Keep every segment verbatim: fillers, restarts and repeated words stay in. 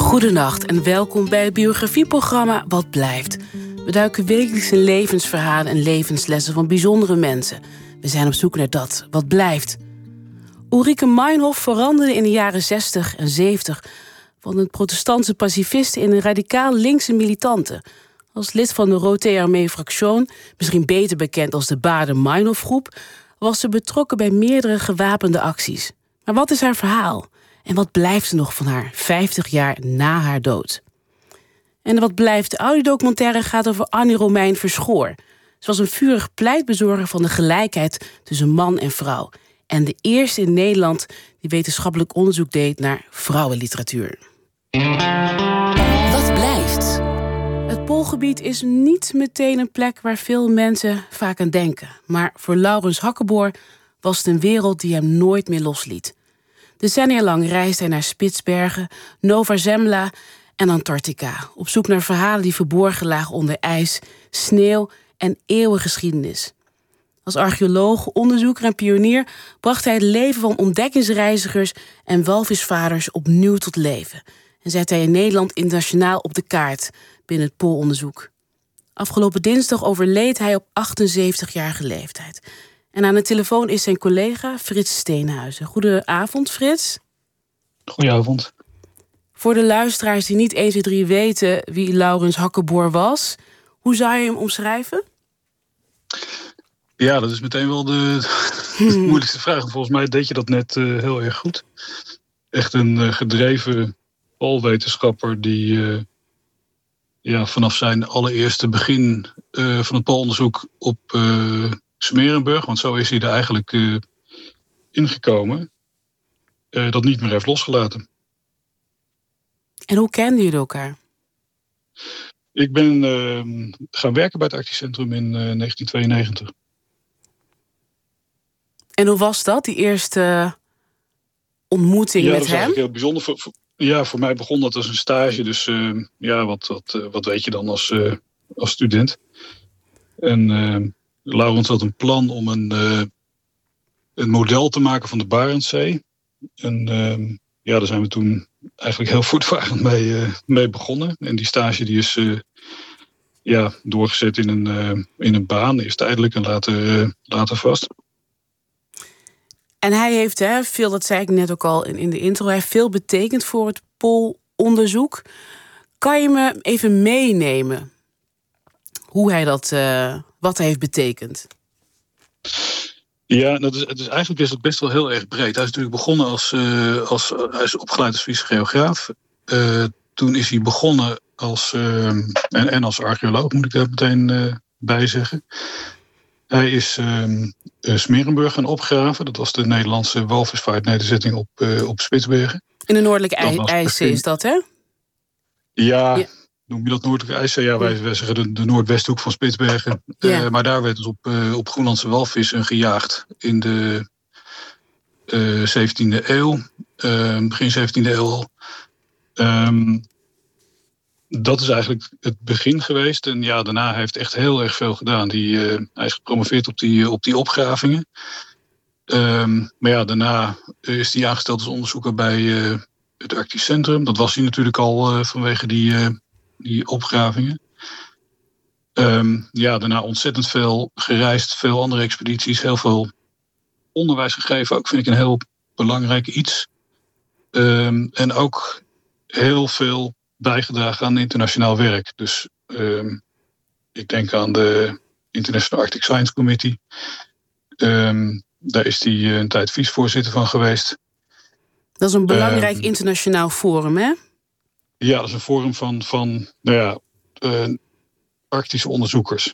Goedenacht en welkom bij het biografieprogramma Wat Blijft. We duiken wekelijks in levensverhalen en levenslessen van bijzondere mensen. We zijn op zoek naar dat, wat blijft. Ulrike Meinhof veranderde in de jaren zestig en zeventig... van een protestantse pacifiste in een radicaal linkse militante. Als lid van de Rote Armee Fraction, misschien beter bekend als de Bader-Meinhof-groep... was ze betrokken bij meerdere gewapende acties. Maar wat is haar verhaal? En wat blijft er nog van haar, vijftig jaar na haar dood? En wat blijft, de audiodocumentaire gaat over Annie Romein Verschoor. Ze was een vurig pleitbezorger van de gelijkheid tussen man en vrouw. En de eerste in Nederland die wetenschappelijk onderzoek deed naar vrouwenliteratuur. Wat blijft? Het Poolgebied is niet meteen een plek waar veel mensen vaak aan denken. Maar voor Laurens Hakkeboor was het een wereld die hem nooit meer losliet. Decennia lang reisde hij naar Spitsbergen, Nova Zembla en Antarctica. Op zoek naar verhalen die verborgen lagen onder ijs, sneeuw en eeuwige geschiedenis. Als archeoloog, onderzoeker en pionier bracht hij het leven van ontdekkingsreizigers en walvisvaders opnieuw tot leven. En zette hij in Nederland internationaal op de kaart binnen het poolonderzoek. Afgelopen dinsdag overleed hij op achtenzeventigjarige leeftijd. En aan de telefoon is zijn collega Frits Steenhuizen. Goedenavond, Frits. Goedenavond. Voor de luisteraars die niet één, twee, drie weten wie Laurens Hakkeboor was, hoe zou je hem omschrijven? Ja, dat is meteen wel de, de moeilijkste vraag. Volgens mij deed je dat net uh, heel erg goed. Echt een uh, gedreven poolwetenschapper die uh, ja, vanaf zijn allereerste begin uh, van het poolonderzoek op uh, Smeerenburg, want zo is hij er eigenlijk uh, ingekomen, uh, dat niet meer heeft losgelaten. En hoe kenden jullie elkaar? Ik ben uh, gaan werken bij het Arctisch Centrum in uh, negentien tweeënnegentig. En hoe was dat, die eerste ontmoeting ja, met dat was hem? Eigenlijk heel bijzonder. Voor, voor, ja, voor mij begon dat als een stage. Dus uh, ja, wat, wat, uh, wat weet je dan als, uh, als student? En uh, Laurens had een plan om een, uh, een model te maken van de Barentszee. En uh, ja, daar zijn we toen eigenlijk heel voortvarend mee, uh, mee begonnen. En die stage die is uh, ja, doorgezet in een, uh, in een baan. Eerst tijdelijk en later, uh, later vast. En hij heeft, hè, veel, dat zei ik net ook al in, in de intro, hij heeft veel betekend voor het poolonderzoek. Kan je me even meenemen hoe hij dat, uh, wat hij heeft betekend? Ja, dat is, het is eigenlijk is het best wel heel erg breed. Hij is natuurlijk begonnen als, uh, als hij is opgeleid als Friese geograaf. Uh, toen is hij begonnen als uh, en, en als archeoloog, moet ik daar meteen uh, bij zeggen. Hij is uh, uh, Smeerenburg gaan opgraven. Dat was de Nederlandse walvisvaartnederzetting op, uh, op Spitsbergen. In de Noordelijke IJszee is dat, hè? Ja, ja, noem je dat Noordelijke IJszee? Ja, wij, wij zeggen de, de Noordwesthoek van Spitsbergen. Ja. Uh, maar daar werd dus op, uh, op Groenlandse walvissen gejaagd in de uh, zeventiende eeuw. Uh, begin zeventiende eeuw al. Um, Dat is eigenlijk het begin geweest. En ja, daarna heeft hij echt heel erg veel gedaan. Die, uh, hij is gepromoveerd op die, op die opgravingen. Um, maar ja, daarna is hij aangesteld als onderzoeker bij uh, het Arctisch Centrum. Dat was hij natuurlijk al uh, vanwege die, uh, die opgravingen. Um, ja, daarna ontzettend veel gereisd. Veel andere expedities. Heel veel onderwijs gegeven. Ook vind ik een heel belangrijk iets. Um, en ook heel veel bijgedragen aan internationaal werk. Dus um, ik denk aan de International Arctic Science Committee. Um, daar is hij een tijd vicevoorzitter van geweest. Dat is een belangrijk um, internationaal forum, hè? Ja, dat is een forum van, van nou ja, uh, Arctische onderzoekers.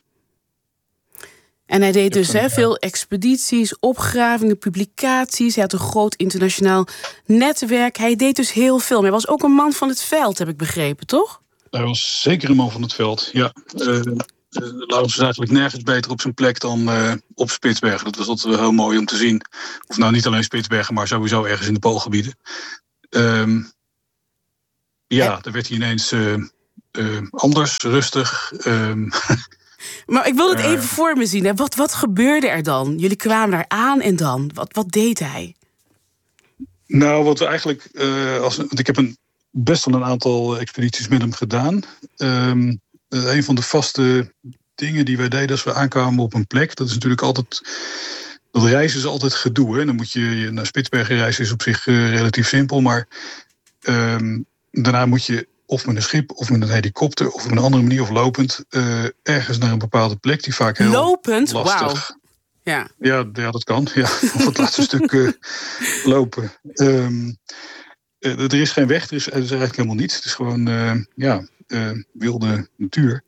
En hij deed dus he, veel expedities, opgravingen, publicaties. Hij had een groot internationaal netwerk. Hij deed dus heel veel. Maar hij was ook een man van het veld, heb ik begrepen, toch? Hij was zeker een man van het veld, ja. Uh, uh, Laurens was eigenlijk nergens beter op zijn plek dan uh, op Spitsbergen. Dat was altijd wel heel mooi om te zien. Of nou niet alleen Spitsbergen, maar sowieso ergens in de Poolgebieden. Um, ja, ja, daar werd hij ineens uh, uh, anders, rustig. Um, Maar ik wil het even uh, voor me zien. Hè. Wat, wat gebeurde er dan? Jullie kwamen daar aan en dan? Wat, wat deed hij? Nou, wat we eigenlijk... Uh, als, want ik heb een best wel een aantal expedities met hem gedaan. Um, een van de vaste dingen die wij deden als we aankwamen op een plek, dat is natuurlijk altijd, dat reizen is altijd gedoe. Hè? Dan moet je, naar Spitsbergen reizen is op zich uh, relatief simpel, maar um, daarna moet je of met een schip, of met een helikopter, of op een andere manier, of lopend, uh, ergens naar een bepaalde plek die vaak heel lopend? lastig. Wauw. Ja. Ja, ja, dat kan. Ja, of het laatste stuk uh, lopen. Um, uh, er is geen weg, er is, er is eigenlijk helemaal niets. Het is gewoon uh, ja, uh, wilde natuur.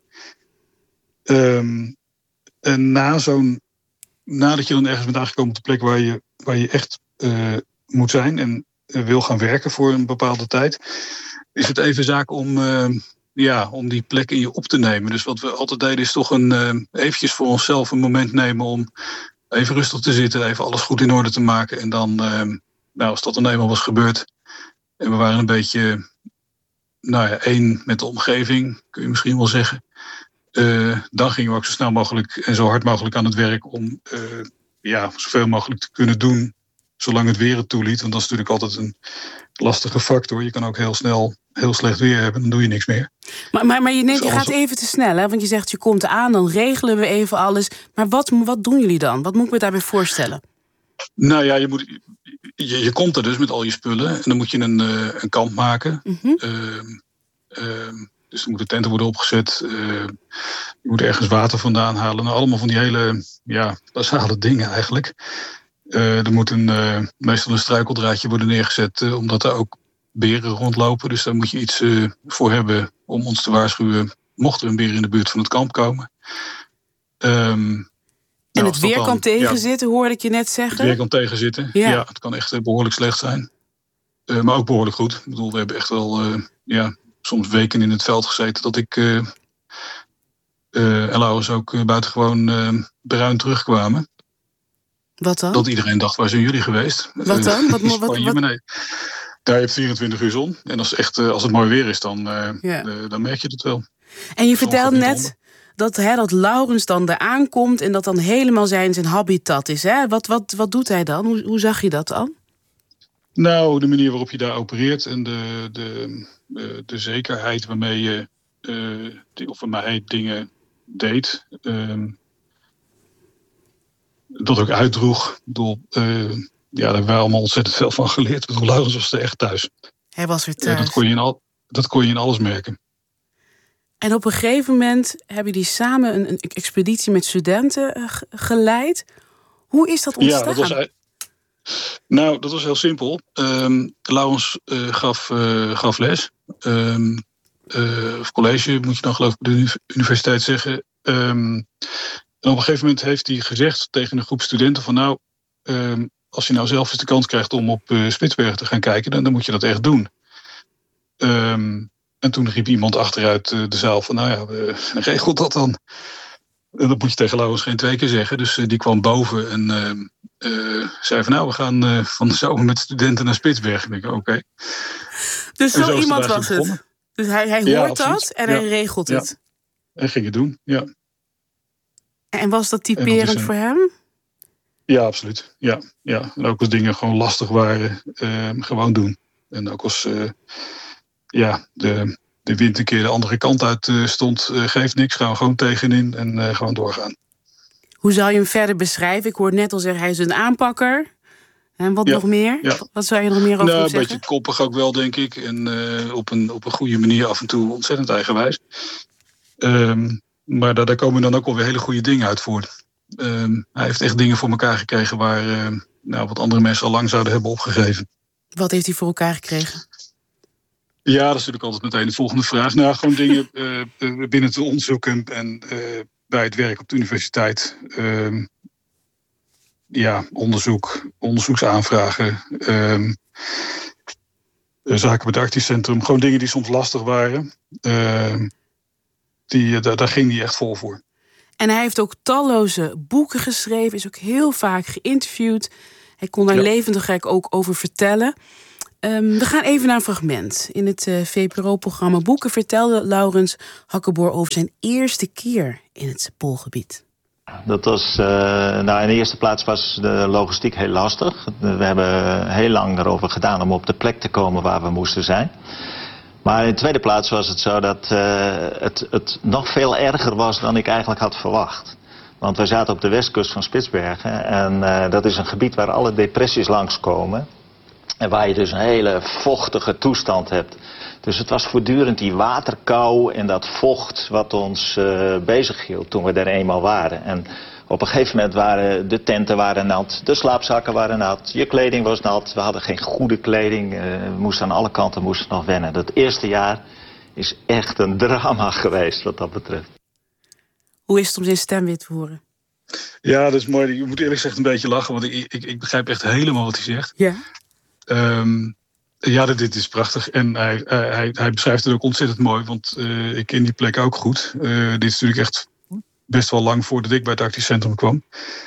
Um, en na zo'n, nadat je dan ergens bent aangekomen op de plek waar je, waar je echt uh, moet zijn en uh, wil gaan werken voor een bepaalde tijd, is het even zaak om, uh, ja, om die plek in je op te nemen. Dus wat we altijd deden is toch een, uh, eventjes voor onszelf een moment nemen om even rustig te zitten, even alles goed in orde te maken. En dan, uh, nou, als dat dan eenmaal was gebeurd en we waren een beetje, nou ja, één met de omgeving, kun je misschien wel zeggen. Uh, dan gingen we ook zo snel mogelijk en zo hard mogelijk aan het werk om uh, ja, zoveel mogelijk te kunnen doen zolang het weer het toeliet. Want dat is natuurlijk altijd een lastige factor. Je kan ook heel snel heel slecht weer hebben, dan doe je niks meer. Maar, maar, maar je, neemt, dus je gaat even te snel, hè? Want je zegt je komt aan, dan regelen we even alles. Maar wat, wat doen jullie dan? Wat moet ik me daarbij voorstellen? Nou ja, je, moet, je, je komt er dus met al je spullen en dan moet je een, uh, een kamp maken. Mm-hmm. Uh, uh, dus er moeten tenten worden opgezet. Uh, je moet ergens water vandaan halen. Nou, allemaal van die hele ja, basale dingen eigenlijk. Uh, er moet een, uh, meestal een struikeldraadje worden neergezet, uh, omdat er ook beren rondlopen. Dus daar moet je iets uh, voor hebben om ons te waarschuwen mocht er een beer in de buurt van het kamp komen. Um, en nou, het weer dan, kan tegenzitten, ja, hoorde ik je net zeggen? Het weer kan tegenzitten, ja. ja. Het kan echt uh, behoorlijk slecht zijn. Uh, maar ook behoorlijk goed. Ik bedoel, we hebben echt wel uh, ja, soms weken in het veld gezeten dat ik uh, uh, en Laurens ook uh, buitengewoon uh, bruin terugkwamen. Wat dan? Dat iedereen dacht, waar zijn jullie geweest? Wat dan? Uh, wat, wat, wat, wat? Nee. Daar heb je vierentwintig uur zon. En als, echt, uh, als het mooi weer is, dan, uh, ja. uh, dan merk je het wel. En je vertelde net dat, hè, dat Laurens dan er aankomt en dat dan helemaal zijn, zijn habitat is. Hè? Wat, wat, wat doet hij dan? Hoe, hoe zag je dat dan? Nou, de manier waarop je daar opereert en de, de, de, de zekerheid waarmee je uh, die, of waarmee hij dingen deed. Uh, dat ook uitdroeg. Ik bedoel, uh, ja, daar hebben wij allemaal ontzettend veel van geleerd. Ik bedoel, Laurens was er echt thuis. Hij was er thuis. Uh, dat, kon je in al, dat kon je in alles merken. En op een gegeven moment hebben jullie samen een, een expeditie met studenten uh, geleid. Hoe is dat ontstaan? Ja, dat was, nou, dat was heel simpel. Um, Laurens uh, gaf, uh, gaf les. Um, uh, of college, moet je dan geloof ik op de universiteit zeggen. Um, en op een gegeven moment heeft hij gezegd tegen een groep studenten van nou, um, als je nou zelf eens de kans krijgt om op uh, Spitsbergen te gaan kijken, dan, dan moet je dat echt doen. Um, en toen riep iemand achteruit uh, de zaal van nou ja, uh, regel dat dan. En dat moet je tegen Laurens geen twee keer zeggen. Dus uh, die kwam boven en uh, uh, zei van nou, we gaan uh, van de zomer met studenten naar Spitsbergen. Ik denk, oké. Okay. Dus zo, zo iemand was begonnen. Het? Dus hij, hij ja, hoort dat en ja. hij regelt het? Ja. Hij ging het doen, ja. En was dat typerend dat een... voor hem? Ja, absoluut. Ja, ja. En ook als dingen gewoon lastig waren, uh, gewoon doen. En ook als uh, ja, de, de wind een keer de andere kant uit uh, stond, uh, geeft niks, gaan we gewoon tegenin en uh, gewoon doorgaan. Hoe zou je hem verder beschrijven? Ik hoorde net al zeggen, hij is een aanpakker. En wat ja, nog meer? Ja. Wat zou je nog meer over nou, zeggen? Een beetje koppig ook wel, denk ik. En uh, op, een, op een goede manier af en toe ontzettend eigenwijs. Um, maar daar, daar komen dan ook wel weer hele goede dingen uit voort. Um, hij heeft echt dingen voor elkaar gekregen waar uh, nou, wat andere mensen al lang zouden hebben opgegeven. Wat heeft hij voor elkaar gekregen? Ja, dat is natuurlijk altijd meteen de volgende vraag. Nou, gewoon dingen uh, binnen het onderzoeken en uh, bij het werk op de universiteit. Uh, ja, onderzoek, onderzoeksaanvragen. Uh, zaken met het Arktisch Centrum. Gewoon dingen die soms lastig waren. Uh, die, daar, daar ging hij echt vol voor. En hij heeft ook talloze boeken geschreven. Is ook heel vaak geïnterviewd. Hij kon daar ja. levendig ook over vertellen. Um, we gaan even naar een fragment. In het uh, V P R O-programma Boeken vertelde Laurens Hakkeboor over zijn eerste keer in het Poolgebied. Dat was, uh, nou in de eerste plaats was de logistiek heel lastig. We hebben heel lang erover gedaan om op de plek te komen waar we moesten zijn. Maar in de tweede plaats was het zo dat uh, het, het nog veel erger was dan ik eigenlijk had verwacht. Want wij zaten op de westkust van Spitsbergen en uh, dat is een gebied waar alle depressies langskomen. En waar je dus een hele vochtige toestand hebt. Dus het was voortdurend die waterkou en dat vocht wat ons uh, bezig hield toen we er eenmaal waren. En op een gegeven moment waren de tenten waren nat, de slaapzakken waren nat, je kleding was nat. We hadden geen goede kleding, uh, we moesten aan alle kanten moesten nog wennen. Dat eerste jaar is echt een drama geweest wat dat betreft. Hoe is het om zijn stem weer te horen? Ja, dat is mooi. Je moet eerlijk gezegd een beetje lachen, want ik, ik, ik begrijp echt helemaal wat hij zegt. Ja. Um, ja, dit is prachtig. En hij, hij, hij beschrijft het ook ontzettend mooi, want uh, ik ken die plek ook goed. Uh, dit is natuurlijk echt best wel lang voordat ik bij het Arctisch Centrum kwam.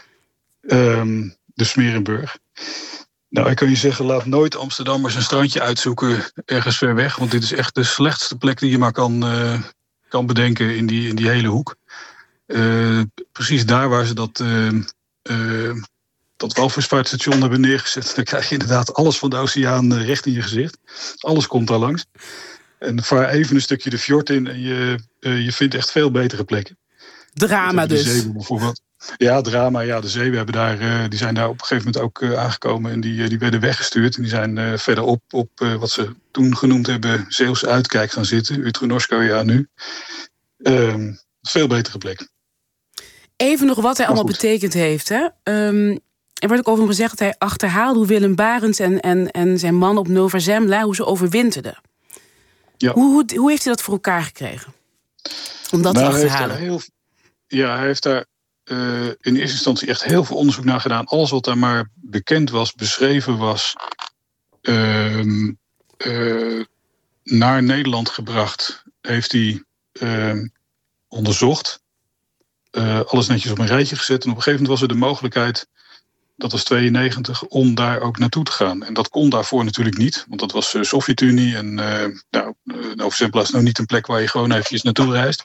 Um, de Smerenburg. Nou, ik kan je zeggen, laat nooit Amsterdammers een strandje uitzoeken ergens ver weg. Want dit is echt de slechtste plek die je maar kan, uh, kan bedenken in die, in die hele hoek. Uh, precies daar waar ze dat, uh, uh, dat walvisvaartstation hebben neergezet. Dan krijg je inderdaad alles van de oceaan uh, recht in je gezicht. Alles komt daar langs. En vaar even een stukje de fjord in en je, uh, je vindt echt veel betere plekken. Drama dus. De zeeën bijvoorbeeld. Ja, drama. Ja, de zeeën hebben daar, uh, die zijn daar op een gegeven moment ook uh, aangekomen. En die, uh, die werden weggestuurd. En die zijn uh, verderop op uh, wat ze toen genoemd hebben Zeeuwse Uitkijk gaan zitten. Utrecht-Norskoja nu. Uh, veel betere plek. Even nog wat hij allemaal betekend heeft. Hè? Um, er wordt ook over hem gezegd dat hij achterhaalde hoe Willem Barents en, en, en zijn man op Nova Zembla, hoe ze overwinterden. Ja. Hoe, hoe, hoe heeft hij dat voor elkaar gekregen? Om dat nou, te achterhalen? Hij heel, ja, hij heeft daar uh, in eerste instantie echt heel veel onderzoek naar gedaan. Alles wat daar maar bekend was, beschreven was, uh, uh, naar Nederland gebracht, heeft hij uh, onderzocht. Uh, alles netjes op een rijtje gezet. En op een gegeven moment was er de mogelijkheid, dat was tweeënnegentig, om daar ook naartoe te gaan. En dat kon daarvoor natuurlijk niet, want dat was de uh, Sovjet-Unie. En uh, nou, uh, Nova Zembla is nou niet een plek waar je gewoon eventjes naartoe reist.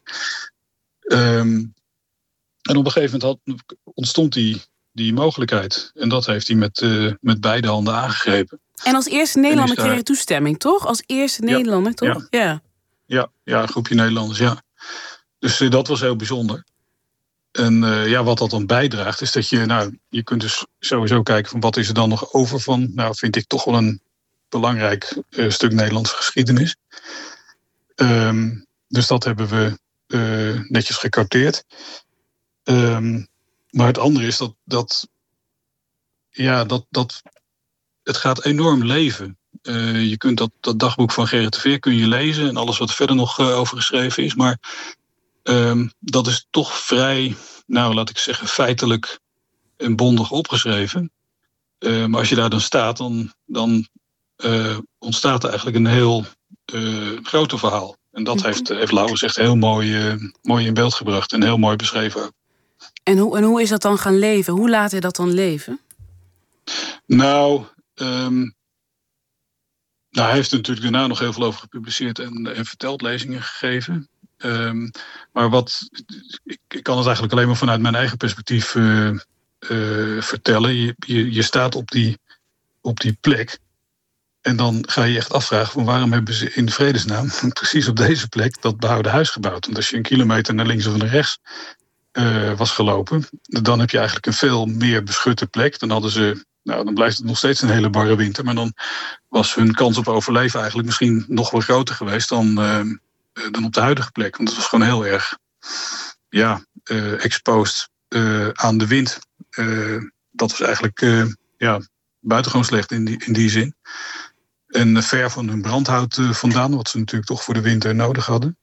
Um, en op een gegeven moment had, ontstond die, die mogelijkheid. En dat heeft hij met, uh, met beide handen aangegrepen. En als eerste Nederlander kreeg je toestemming, toch? Als eerste Nederlander, ja, toch? Ja. Ja. Ja, ja, een groepje Nederlanders, ja. Dus uh, dat was heel bijzonder. En uh, ja, wat dat dan bijdraagt, is dat je, nou, je kunt dus sowieso kijken van wat is er dan nog over van, nou, vind ik toch wel een belangrijk uh, stuk Nederlandse geschiedenis. Um, dus dat hebben we uh, netjes gekarteerd. Um, maar het andere is dat, dat ja, dat, dat het gaat enorm leven. Uh, je kunt dat, dat dagboek van Gerrit de Veer kun je lezen en alles wat verder nog uh, over geschreven is, maar Um, dat is toch vrij, nou laat ik zeggen, feitelijk en bondig opgeschreven. Uh, maar als je daar dan staat, dan, dan uh, ontstaat er eigenlijk een heel uh, groter verhaal. En dat mm-hmm. heeft, heeft Laurens echt heel mooi, uh, mooi in beeld gebracht en heel mooi beschreven ook. En hoe, en hoe is dat dan gaan leven? Hoe laat hij dat dan leven? Nou, um, nou, hij heeft er natuurlijk daarna nog heel veel over gepubliceerd en, en verteld, lezingen gegeven. Um, maar wat, ik, ik kan het eigenlijk alleen maar vanuit mijn eigen perspectief uh, uh, vertellen. Je, je, je staat op die, op die plek en dan ga je echt afvragen van waarom hebben ze in vredesnaam precies op deze plek dat behouden huis gebouwd. Want als je een kilometer naar links of naar rechts uh, was gelopen, dan heb je eigenlijk een veel meer beschutte plek. Dan hadden ze, nou dan blijft het nog steeds een hele barre winter, maar dan was hun kans op overleven eigenlijk misschien nog wel groter geweest dan Uh, dan op de huidige plek. Want het was gewoon heel erg ja, uh, exposed uh, aan de wind. Uh, dat was eigenlijk uh, ja, buitengewoon slecht in die, in die zin. En uh, ver van hun brandhout uh, vandaan, wat ze natuurlijk toch voor de winter nodig hadden.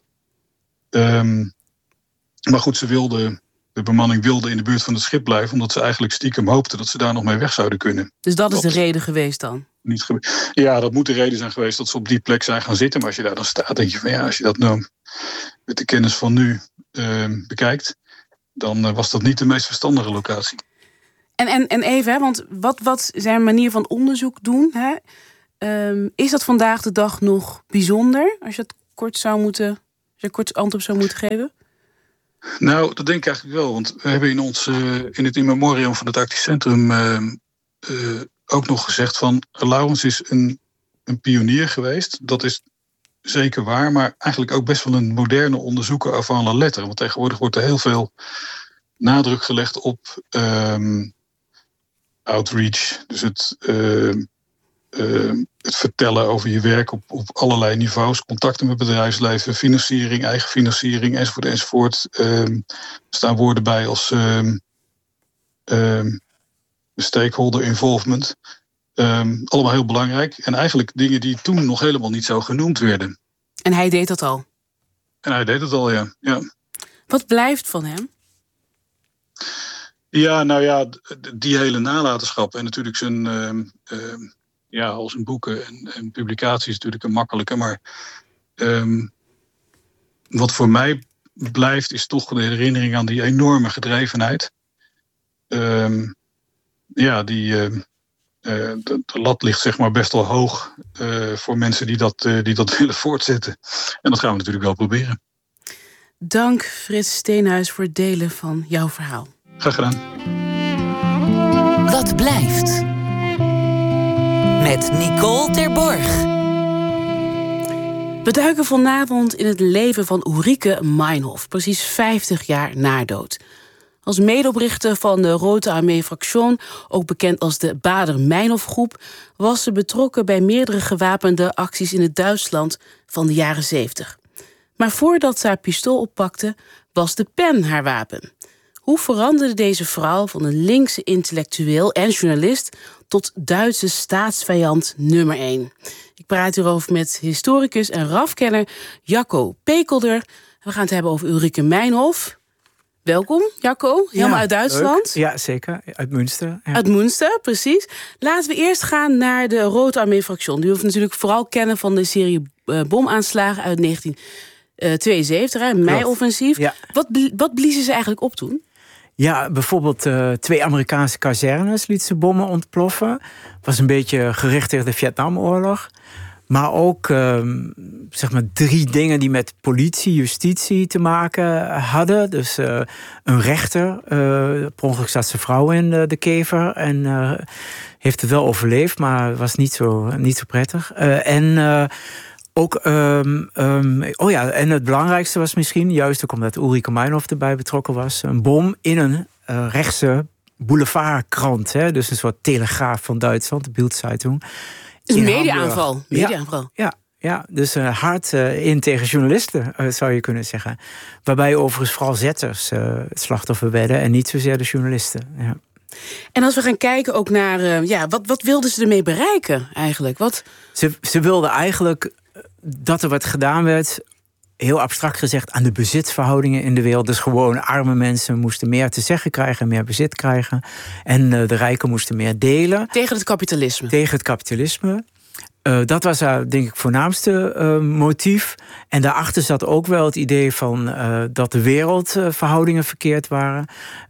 Um, maar goed, ze wilden, de bemanning wilde in de buurt van het schip blijven, omdat ze eigenlijk stiekem hoopten dat ze daar nog mee weg zouden kunnen. Dus dat is de reden geweest dan? Niet gebe- ja, dat moet de reden zijn geweest dat ze op die plek zijn gaan zitten. Maar als je daar dan staat, denk je van ja, als je dat nou met de kennis van nu uh, bekijkt, dan uh, was dat niet de meest verstandige locatie. En, en, en even, hè, want wat, wat zijn manier van onderzoek doen? Hè? Um, is dat vandaag de dag nog bijzonder? Als je het kort zou moeten, als je een kort antwoord zou moeten geven? Nou, dat denk ik eigenlijk wel. Want we hebben in ons uh, in het in memoriam van het Arctisch Centrum Uh, uh, ook nog gezegd van Laurens is een, een pionier geweest. Dat is zeker waar, maar eigenlijk ook best wel een moderne onderzoeker avant la lettre. Want tegenwoordig wordt er heel veel nadruk gelegd op um, outreach. Dus het, uh, uh, het vertellen over je werk op, op allerlei niveaus. Contacten met bedrijfsleven, financiering, eigen financiering, enzovoort, enzovoort. Um, er staan woorden bij als um, um, stakeholder involvement. Um, allemaal heel belangrijk. En eigenlijk dingen die toen nog helemaal niet zo genoemd werden. En hij deed dat al? En hij deed het al, ja. ja. Wat blijft van hem? Ja, nou ja, die hele nalatenschap. En natuurlijk zijn, uh, uh, ja, al zijn boeken en, en publicaties natuurlijk een makkelijke. Maar um, wat voor mij blijft is toch de herinnering aan die enorme gedrevenheid. Um, ja, die... Uh, Uh, de, de lat ligt zeg maar best wel hoog uh, voor mensen die dat, uh, die dat willen voortzetten. En dat gaan we natuurlijk wel proberen. Dank Frits Steenhuis voor het delen van jouw verhaal. Graag gedaan. Wat blijft? Met Nicole Terborg. We duiken vanavond in het leven van Ulrike Meinhof, precies vijftig jaar na dood. Als medeoprichter van de Rote Armee Fraktion, ook bekend als de Baader-Meinhof-groep, was ze betrokken bij meerdere gewapende acties in het Duitsland van de jaren zeventig. Maar voordat ze haar pistool oppakte, was de pen haar wapen. Hoe veranderde deze vrouw van een linkse intellectueel en journalist tot Duitse staatsvijand nummer één? Ik praat hierover met historicus en rafkenner Jacco Pekelder. We gaan het hebben over Ulrike Meinhof. Welkom, Jacco. Helemaal ja, uit Duitsland. Leuk. Ja, zeker. Uit Münster. Ja. Uit Münster, precies. Laten we eerst gaan naar de Rote Armee Fraktion. Die hoeft natuurlijk vooral kennen van de serie uh, bomaanslagen uit negentien tweeënzeventig, hè, mei-offensief. Ja. Wat, wat bliezen ze eigenlijk op toen? Ja, bijvoorbeeld uh, twee Amerikaanse kazernes lieten ze bommen ontploffen. Was een beetje gericht tegen de Vietnamoorlog. Maar ook uh, zeg maar drie dingen die met politie, justitie te maken hadden. Dus uh, een rechter, uh, per ongeluk zat zijn vrouw in uh, de kever en uh, heeft het wel overleefd, maar was niet zo, niet zo prettig. Uh, en uh, ook, um, um, oh ja, en het belangrijkste was misschien, juist ook omdat Ulrike Meinhof erbij betrokken was, een bom in een uh, rechtse boulevardkrant. Hè? Dus een soort telegraaf van Duitsland, de Bild-Zeitung. Dus een media-aanval. Media-aanval. Ja, ja, ja, dus uh, hard uh, in tegen journalisten, uh, zou je kunnen zeggen. Waarbij overigens vooral zetters uh, het slachtoffer werden en niet zozeer de journalisten. Ja. En als we gaan kijken ook naar, uh, ja, wat, wat wilden ze ermee bereiken eigenlijk? Wat... Ze, ze wilden eigenlijk dat er wat gedaan werd, heel abstract gezegd, aan de bezitsverhoudingen in de wereld. Dus gewoon arme mensen moesten meer te zeggen krijgen, meer bezit krijgen. En uh, de rijken moesten meer delen. Tegen het kapitalisme. Tegen het kapitalisme. Uh, dat was haar, denk ik, voornaamste uh, motief. En daarachter zat ook wel het idee van uh, dat de wereldverhoudingen uh, verkeerd waren.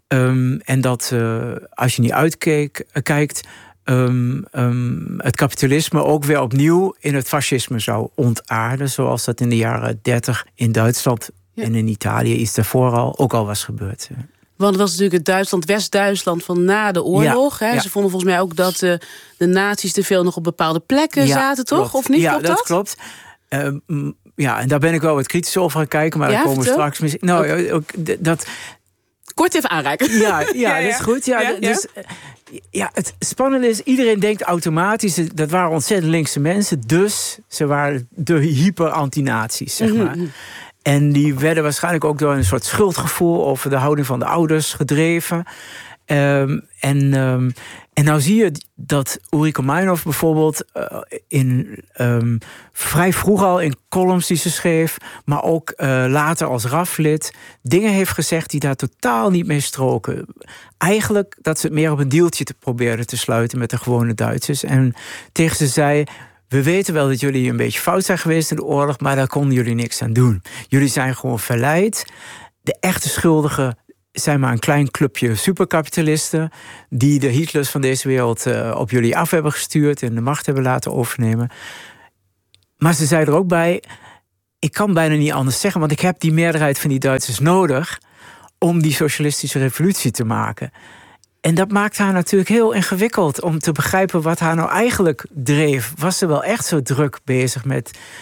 Um, en dat uh, als je niet uitkeek, uh, kijkt, Um, um, het kapitalisme ook weer opnieuw in het fascisme zou ontaarden, zoals dat in de jaren dertig in Duitsland ja. en in Italië iets daarvoor al ook al was gebeurd. Want het was natuurlijk het Duitsland, West-Duitsland van na de oorlog. Ja, hè? Ja. Ze vonden volgens mij ook dat uh, de nazi's te veel nog op bepaalde plekken ja, zaten, toch? Klopt. Of niet? Ja, klopt dat, dat klopt. Uh, ja, en daar ben ik wel wat kritisch over gaan kijken, maar ja, daar komen we straks misschien. Nou, ook, ook, dat. Kort even aanreiken. Ja, ja, ja, ja. Dat is goed. Ja, ja, ja. Dus, ja, het spannende is, iedereen denkt automatisch, dat waren ontzettend linkse mensen, dus ze waren de hyper-anti-nazi's, zeg maar. Mm-hmm. En die werden waarschijnlijk ook door een soort schuldgevoel over de houding van de ouders gedreven. Um, en, um, en nou zie je dat Ulrike Meinhof bijvoorbeeld uh, in, um, vrij vroeg al in columns die ze schreef, maar ook uh, later als R A F-lid, dingen heeft gezegd die daar totaal niet mee stroken. Eigenlijk dat ze het meer op een deeltje te proberen te sluiten met de gewone Duitsers. En tegen ze zei: we weten wel dat jullie een beetje fout zijn geweest in de oorlog, maar daar konden jullie niks aan doen. Jullie zijn gewoon verleid. De echte schuldigen zijn maar een klein clubje superkapitalisten die de Hitlers van deze wereld uh, op jullie af hebben gestuurd en de macht hebben laten overnemen. Maar ze zei er ook bij: ik kan bijna niet anders zeggen, want ik heb die meerderheid van die Duitsers nodig om die socialistische revolutie te maken. En dat maakt haar natuurlijk heel ingewikkeld om te begrijpen wat haar nou eigenlijk dreef. Was ze wel echt zo druk bezig met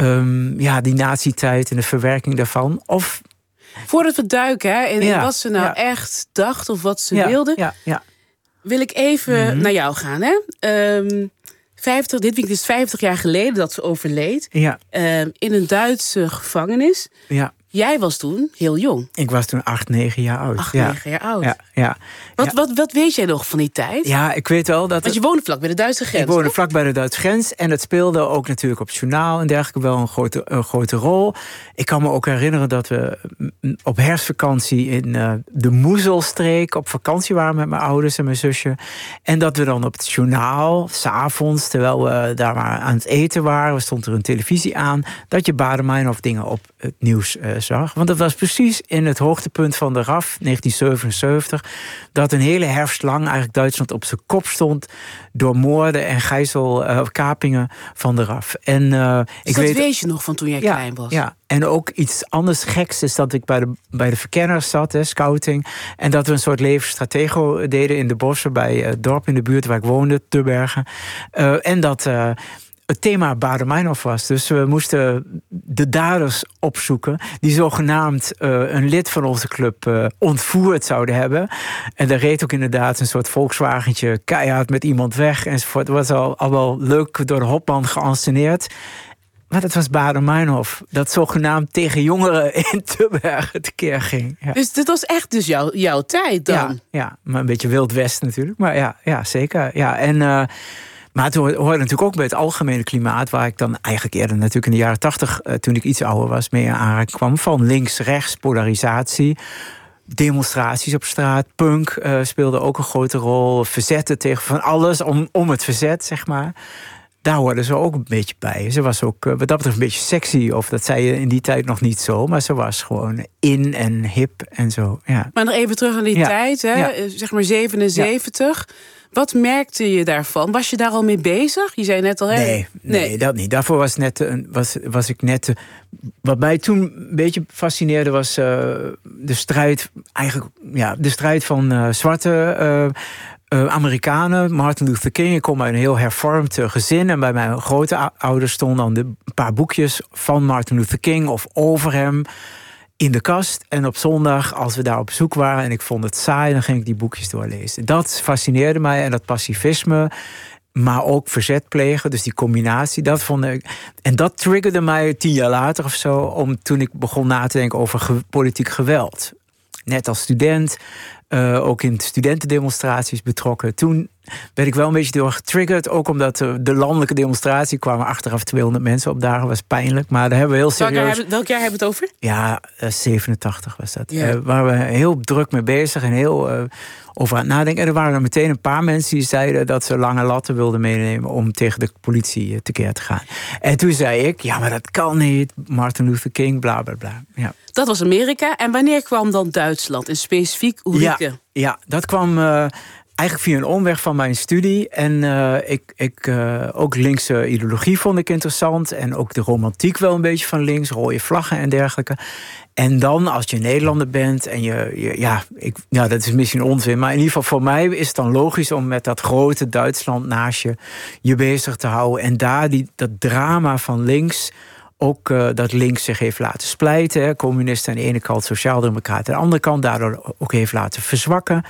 Um, ja, die nazi-tijd en de verwerking daarvan. Of... Voordat we duiken, hè, en ja, wat ze nou ja. echt dacht of wat ze ja, wilde... Ja, ja. wil ik even mm-hmm. naar jou gaan. Hè? Um, vijftig, dit weekend is vijftig jaar geleden dat ze overleed. Ja. Um, in een Duitse gevangenis. Ja. Jij was toen heel jong. Ik was toen acht, negen jaar oud. Acht, ja. negen jaar oud. Ja, ja. Wat, ja. Wat, wat weet jij nog van die tijd? Ja, ik weet wel dat... Want je woonde vlak bij de Duitse grens. Ik woonde toch? vlak bij de Duitse grens. En het speelde ook natuurlijk op het journaal en dergelijke wel een grote, een grote rol. Ik kan me ook herinneren dat we op herfstvakantie in uh, de Moezelstreek op vakantie waren met mijn ouders en mijn zusje. En dat we dan op het journaal, 's avonds, terwijl we daar maar aan het eten waren, stond er een televisie aan, dat je Baader-Meinhof dingen op het nieuws uh, zag. Want dat was precies in het hoogtepunt van de R A F, negentien zevenenzeventig... dat een hele herfst lang eigenlijk Duitsland op zijn kop stond door moorden en gijzelkapingen uh, van de R A F. En, uh, dus ik dat weet, weet je nog van toen jij ja, klein was? Ja, en ook iets anders geks is dat ik bij de, bij de verkenners zat, hè, scouting. En dat we een soort levensstratego deden in de bossen bij uh, het dorp in de buurt waar ik woonde, Tubbergen. Uh, en dat... Uh, het thema Baader-Meinhof was. Dus we moesten de daders opzoeken die zogenaamd uh, een lid van onze club uh, ontvoerd zouden hebben. En daar reed ook inderdaad een soort Volkswagentje keihard met iemand weg enzovoort. Het was al, al wel leuk door de Hopman geanceneerd. Maar dat was Baader-Meinhof. Dat zogenaamd tegen jongeren in Tubbergen tekeer ging. Ja. Dus dit was echt dus jouw, jouw tijd dan? Ja, ja, maar een beetje Wild West natuurlijk. Maar ja, ja zeker. Ja, en... Uh, Maar het hoorde natuurlijk ook bij het algemene klimaat, waar ik dan eigenlijk eerder natuurlijk in de jaren tachtig, uh, toen ik iets ouder was, mee aanraking kwam. Van links-rechts, polarisatie, demonstraties op straat, punk uh, speelde ook een grote rol. Verzetten tegen van alles om, om het verzet, zeg maar. Daar hoorden ze ook een beetje bij. Ze was ook uh, wat dat betreft een beetje sexy, of dat zei je in die tijd nog niet zo, maar ze was gewoon in en hip en zo. Ja. Maar nog even terug aan die ja. tijd, hè? Ja. Zeg maar zevenenzeventig. Ja. Wat merkte je daarvan? Was je daar al mee bezig? Je zei net al... Hè? Nee, nee, nee, dat niet. Daarvoor was, net, was, was ik net... Wat mij toen een beetje fascineerde was uh, de strijd... Eigenlijk, ja, de strijd van uh, zwarte uh, uh, Amerikanen. Martin Luther King. Ik kom uit een heel hervormd uh, gezin. En bij mijn grote ouders stonden dan de, een paar boekjes van Martin Luther King of over hem in de kast. En op zondag, als we daar op bezoek waren en ik vond het saai, dan ging ik die boekjes doorlezen. Dat fascineerde mij en dat pacifisme, maar ook verzet plegen, dus die combinatie, dat vond ik. En dat triggerde mij tien jaar later of zo, om toen ik begon na te denken over ge- politiek geweld. Net als student, uh, ook in studentendemonstraties betrokken. Toen werd ik wel een beetje door getriggerd. Ook omdat de landelijke demonstratie kwamen achteraf tweehonderd mensen op dagen. Was pijnlijk, maar daar hebben we heel serieus... Welk jaar, welk jaar hebben we het over? Ja, uh, zevenentachtig was dat. Ja. Uh, waar we heel druk mee bezig en heel uh, over aan het nadenken. En er waren er meteen een paar mensen die zeiden dat ze lange latten wilden meenemen om tegen de politie tekeer te gaan. En toen zei ik, ja, maar dat kan niet. Martin Luther King, bla bla bla. Ja. Dat was Amerika. En wanneer kwam dan Duitsland? En specifiek Ulrike? Ja, ja, dat kwam uh, eigenlijk via een omweg van mijn studie. En uh, ik, ik, uh, ook linkse ideologie vond ik interessant. En ook de romantiek wel een beetje van links. Rode vlaggen en dergelijke. En dan, als je Nederlander bent en je... je ja, ik, ja, dat is misschien onzin. Maar in ieder geval voor mij is het dan logisch om met dat grote Duitsland naast je je bezig te houden. En daar die, dat drama van links... Ook uh, dat links zich heeft laten splijten. Hè. Communisten aan de ene kant, sociaaldemocraten aan de andere kant. Daardoor ook heeft laten verzwakken.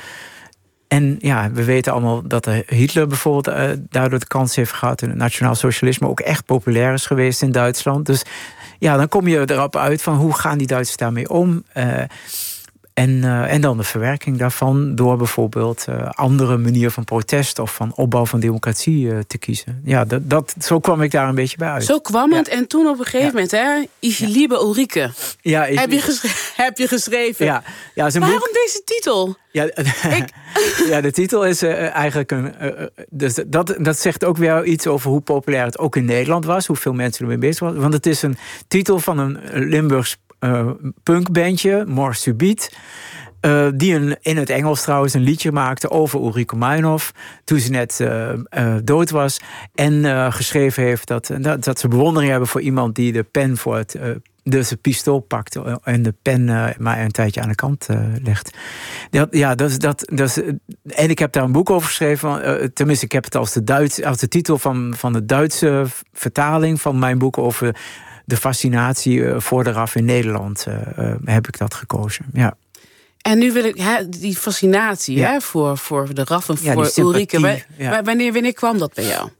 En ja, we weten allemaal dat Hitler bijvoorbeeld uh, daardoor de kans heeft gehad. En het nationaal socialisme ook echt populair is geweest in Duitsland. Dus ja, dan kom je erop uit van hoe gaan die Duitsers daarmee om. Uh, En, uh, en dan de verwerking daarvan door bijvoorbeeld uh, andere manieren van protest of van opbouw van democratie uh, te kiezen. Ja, dat, dat, zo kwam ik daar een beetje bij uit. Zo kwam het ja. En toen op een gegeven ja. moment, hè, Ich ja. liebe Ulrike. Ja, ik, heb, je geschreven, heb je geschreven. Ja. Ja, is een Waarom boek... deze titel? Ja, ik... ja, de titel is uh, eigenlijk een... Uh, dus dat, dat zegt ook weer iets over hoe populair het ook in Nederland was. Hoeveel mensen ermee bezig waren. Want het is een titel van een Limburgs Uh, punkbandje, More Subite. Uh, die een, in het Engels trouwens een liedje maakte over Ulrike Meinhof. Toen ze net uh, uh, dood was. En uh, geschreven heeft dat, dat, dat ze bewondering hebben voor iemand die de pen voor het... Uh, dus het pistool pakt en de pen uh, maar een tijdje aan de kant uh, legt. Dat, ja, dat, dat, dat, en ik heb daar een boek over geschreven. Uh, tenminste, ik heb het als de, Duits, als de titel van, van de Duitse vertaling van mijn boek over de fascinatie uh, voor de R A F in Nederland uh, uh, heb ik dat gekozen. Ja. En nu wil ik hè, die fascinatie ja. hè, voor, voor de R A F en voor ja, Ulrike. Ja. Wanneer, wanneer kwam dat bij jou?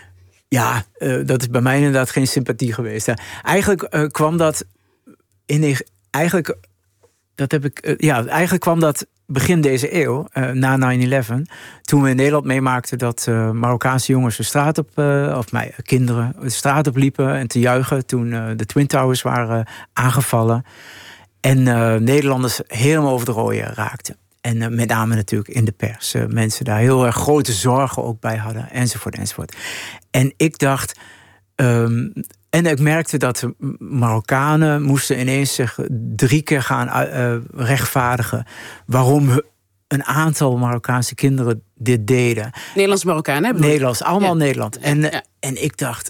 Ja, uh, dat is bij mij inderdaad geen sympathie geweest. Hè. Eigenlijk uh, kwam dat in eigenlijk dat heb ik uh, ja eigenlijk kwam dat begin deze eeuw uh, na nine eleven, toen we in Nederland meemaakten dat uh, Marokkaanse jongens de straat op uh, of mij kinderen de straat op liepen en te juichen toen uh, de Twin Towers waren uh, aangevallen en uh, Nederlanders helemaal over de rode raakten. En uh, met name natuurlijk in de pers. Uh, mensen daar heel erg grote zorgen ook bij hadden. Enzovoort, enzovoort. En ik dacht... Um, en ik merkte dat de Marokkanen moesten ineens zich drie keer gaan uh, rechtvaardigen... waarom een aantal Marokkaanse kinderen dit deden. Nederlands-Marokkanen, hè? Nederlands, allemaal ja. Nederland. En, ja. en ik dacht...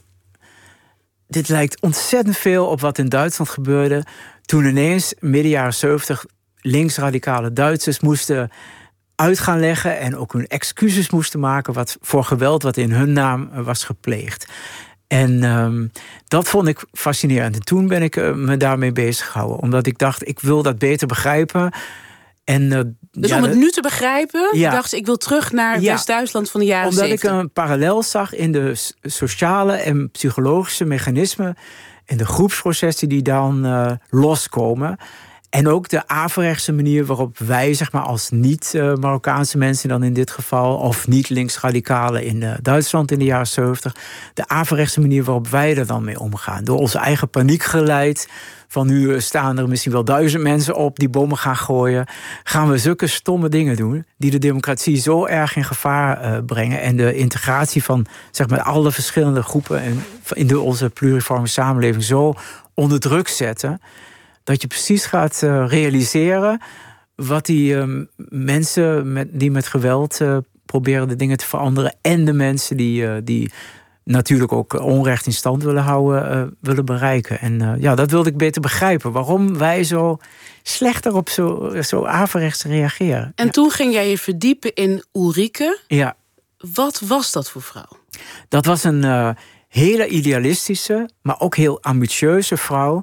dit lijkt ontzettend veel op wat in Duitsland gebeurde... toen ineens, midden jaren zeventig... linksradicale Duitsers moesten uit gaan leggen... en ook hun excuses moesten maken... Wat voor geweld wat in hun naam was gepleegd. En um, dat vond ik fascinerend. En toen ben ik uh, me daarmee bezig gehouden. Omdat ik dacht, ik wil dat beter begrijpen. En, uh, dus ja, om het nu te begrijpen, ja. dacht ik, ik wil terug naar ja. West-Duitsland van de jaren Omdat zeventig. ik een parallel zag in de sociale en psychologische mechanismen... en de groepsprocessen die dan uh, loskomen... En ook de averechtse manier waarop wij, zeg maar, als niet-Marokkaanse mensen dan in dit geval... of niet-linksradicalen in uh, Duitsland in de jaren zeventig... de averechtse manier waarop wij er dan mee omgaan. Door onze eigen paniek geleid... van nu staan er misschien wel duizend mensen op die bommen gaan gooien... gaan we zulke stomme dingen doen... die de democratie zo erg in gevaar uh, brengen... en de integratie van, zeg maar, alle verschillende groepen... En in de, onze pluriforme samenleving zo onder druk zetten... dat je precies gaat uh, realiseren wat die uh, mensen met, die met geweld uh, proberen de dingen te veranderen... en de mensen die, uh, die natuurlijk ook onrecht in stand willen houden, uh, willen bereiken. En uh, ja, dat wilde ik beter begrijpen. Waarom wij zo slecht erop zo, zo averechts reageren. En ja. toen ging jij je verdiepen in Ulrike. Ja. Wat was dat voor vrouw? Dat was een uh, hele idealistische, maar ook heel ambitieuze vrouw...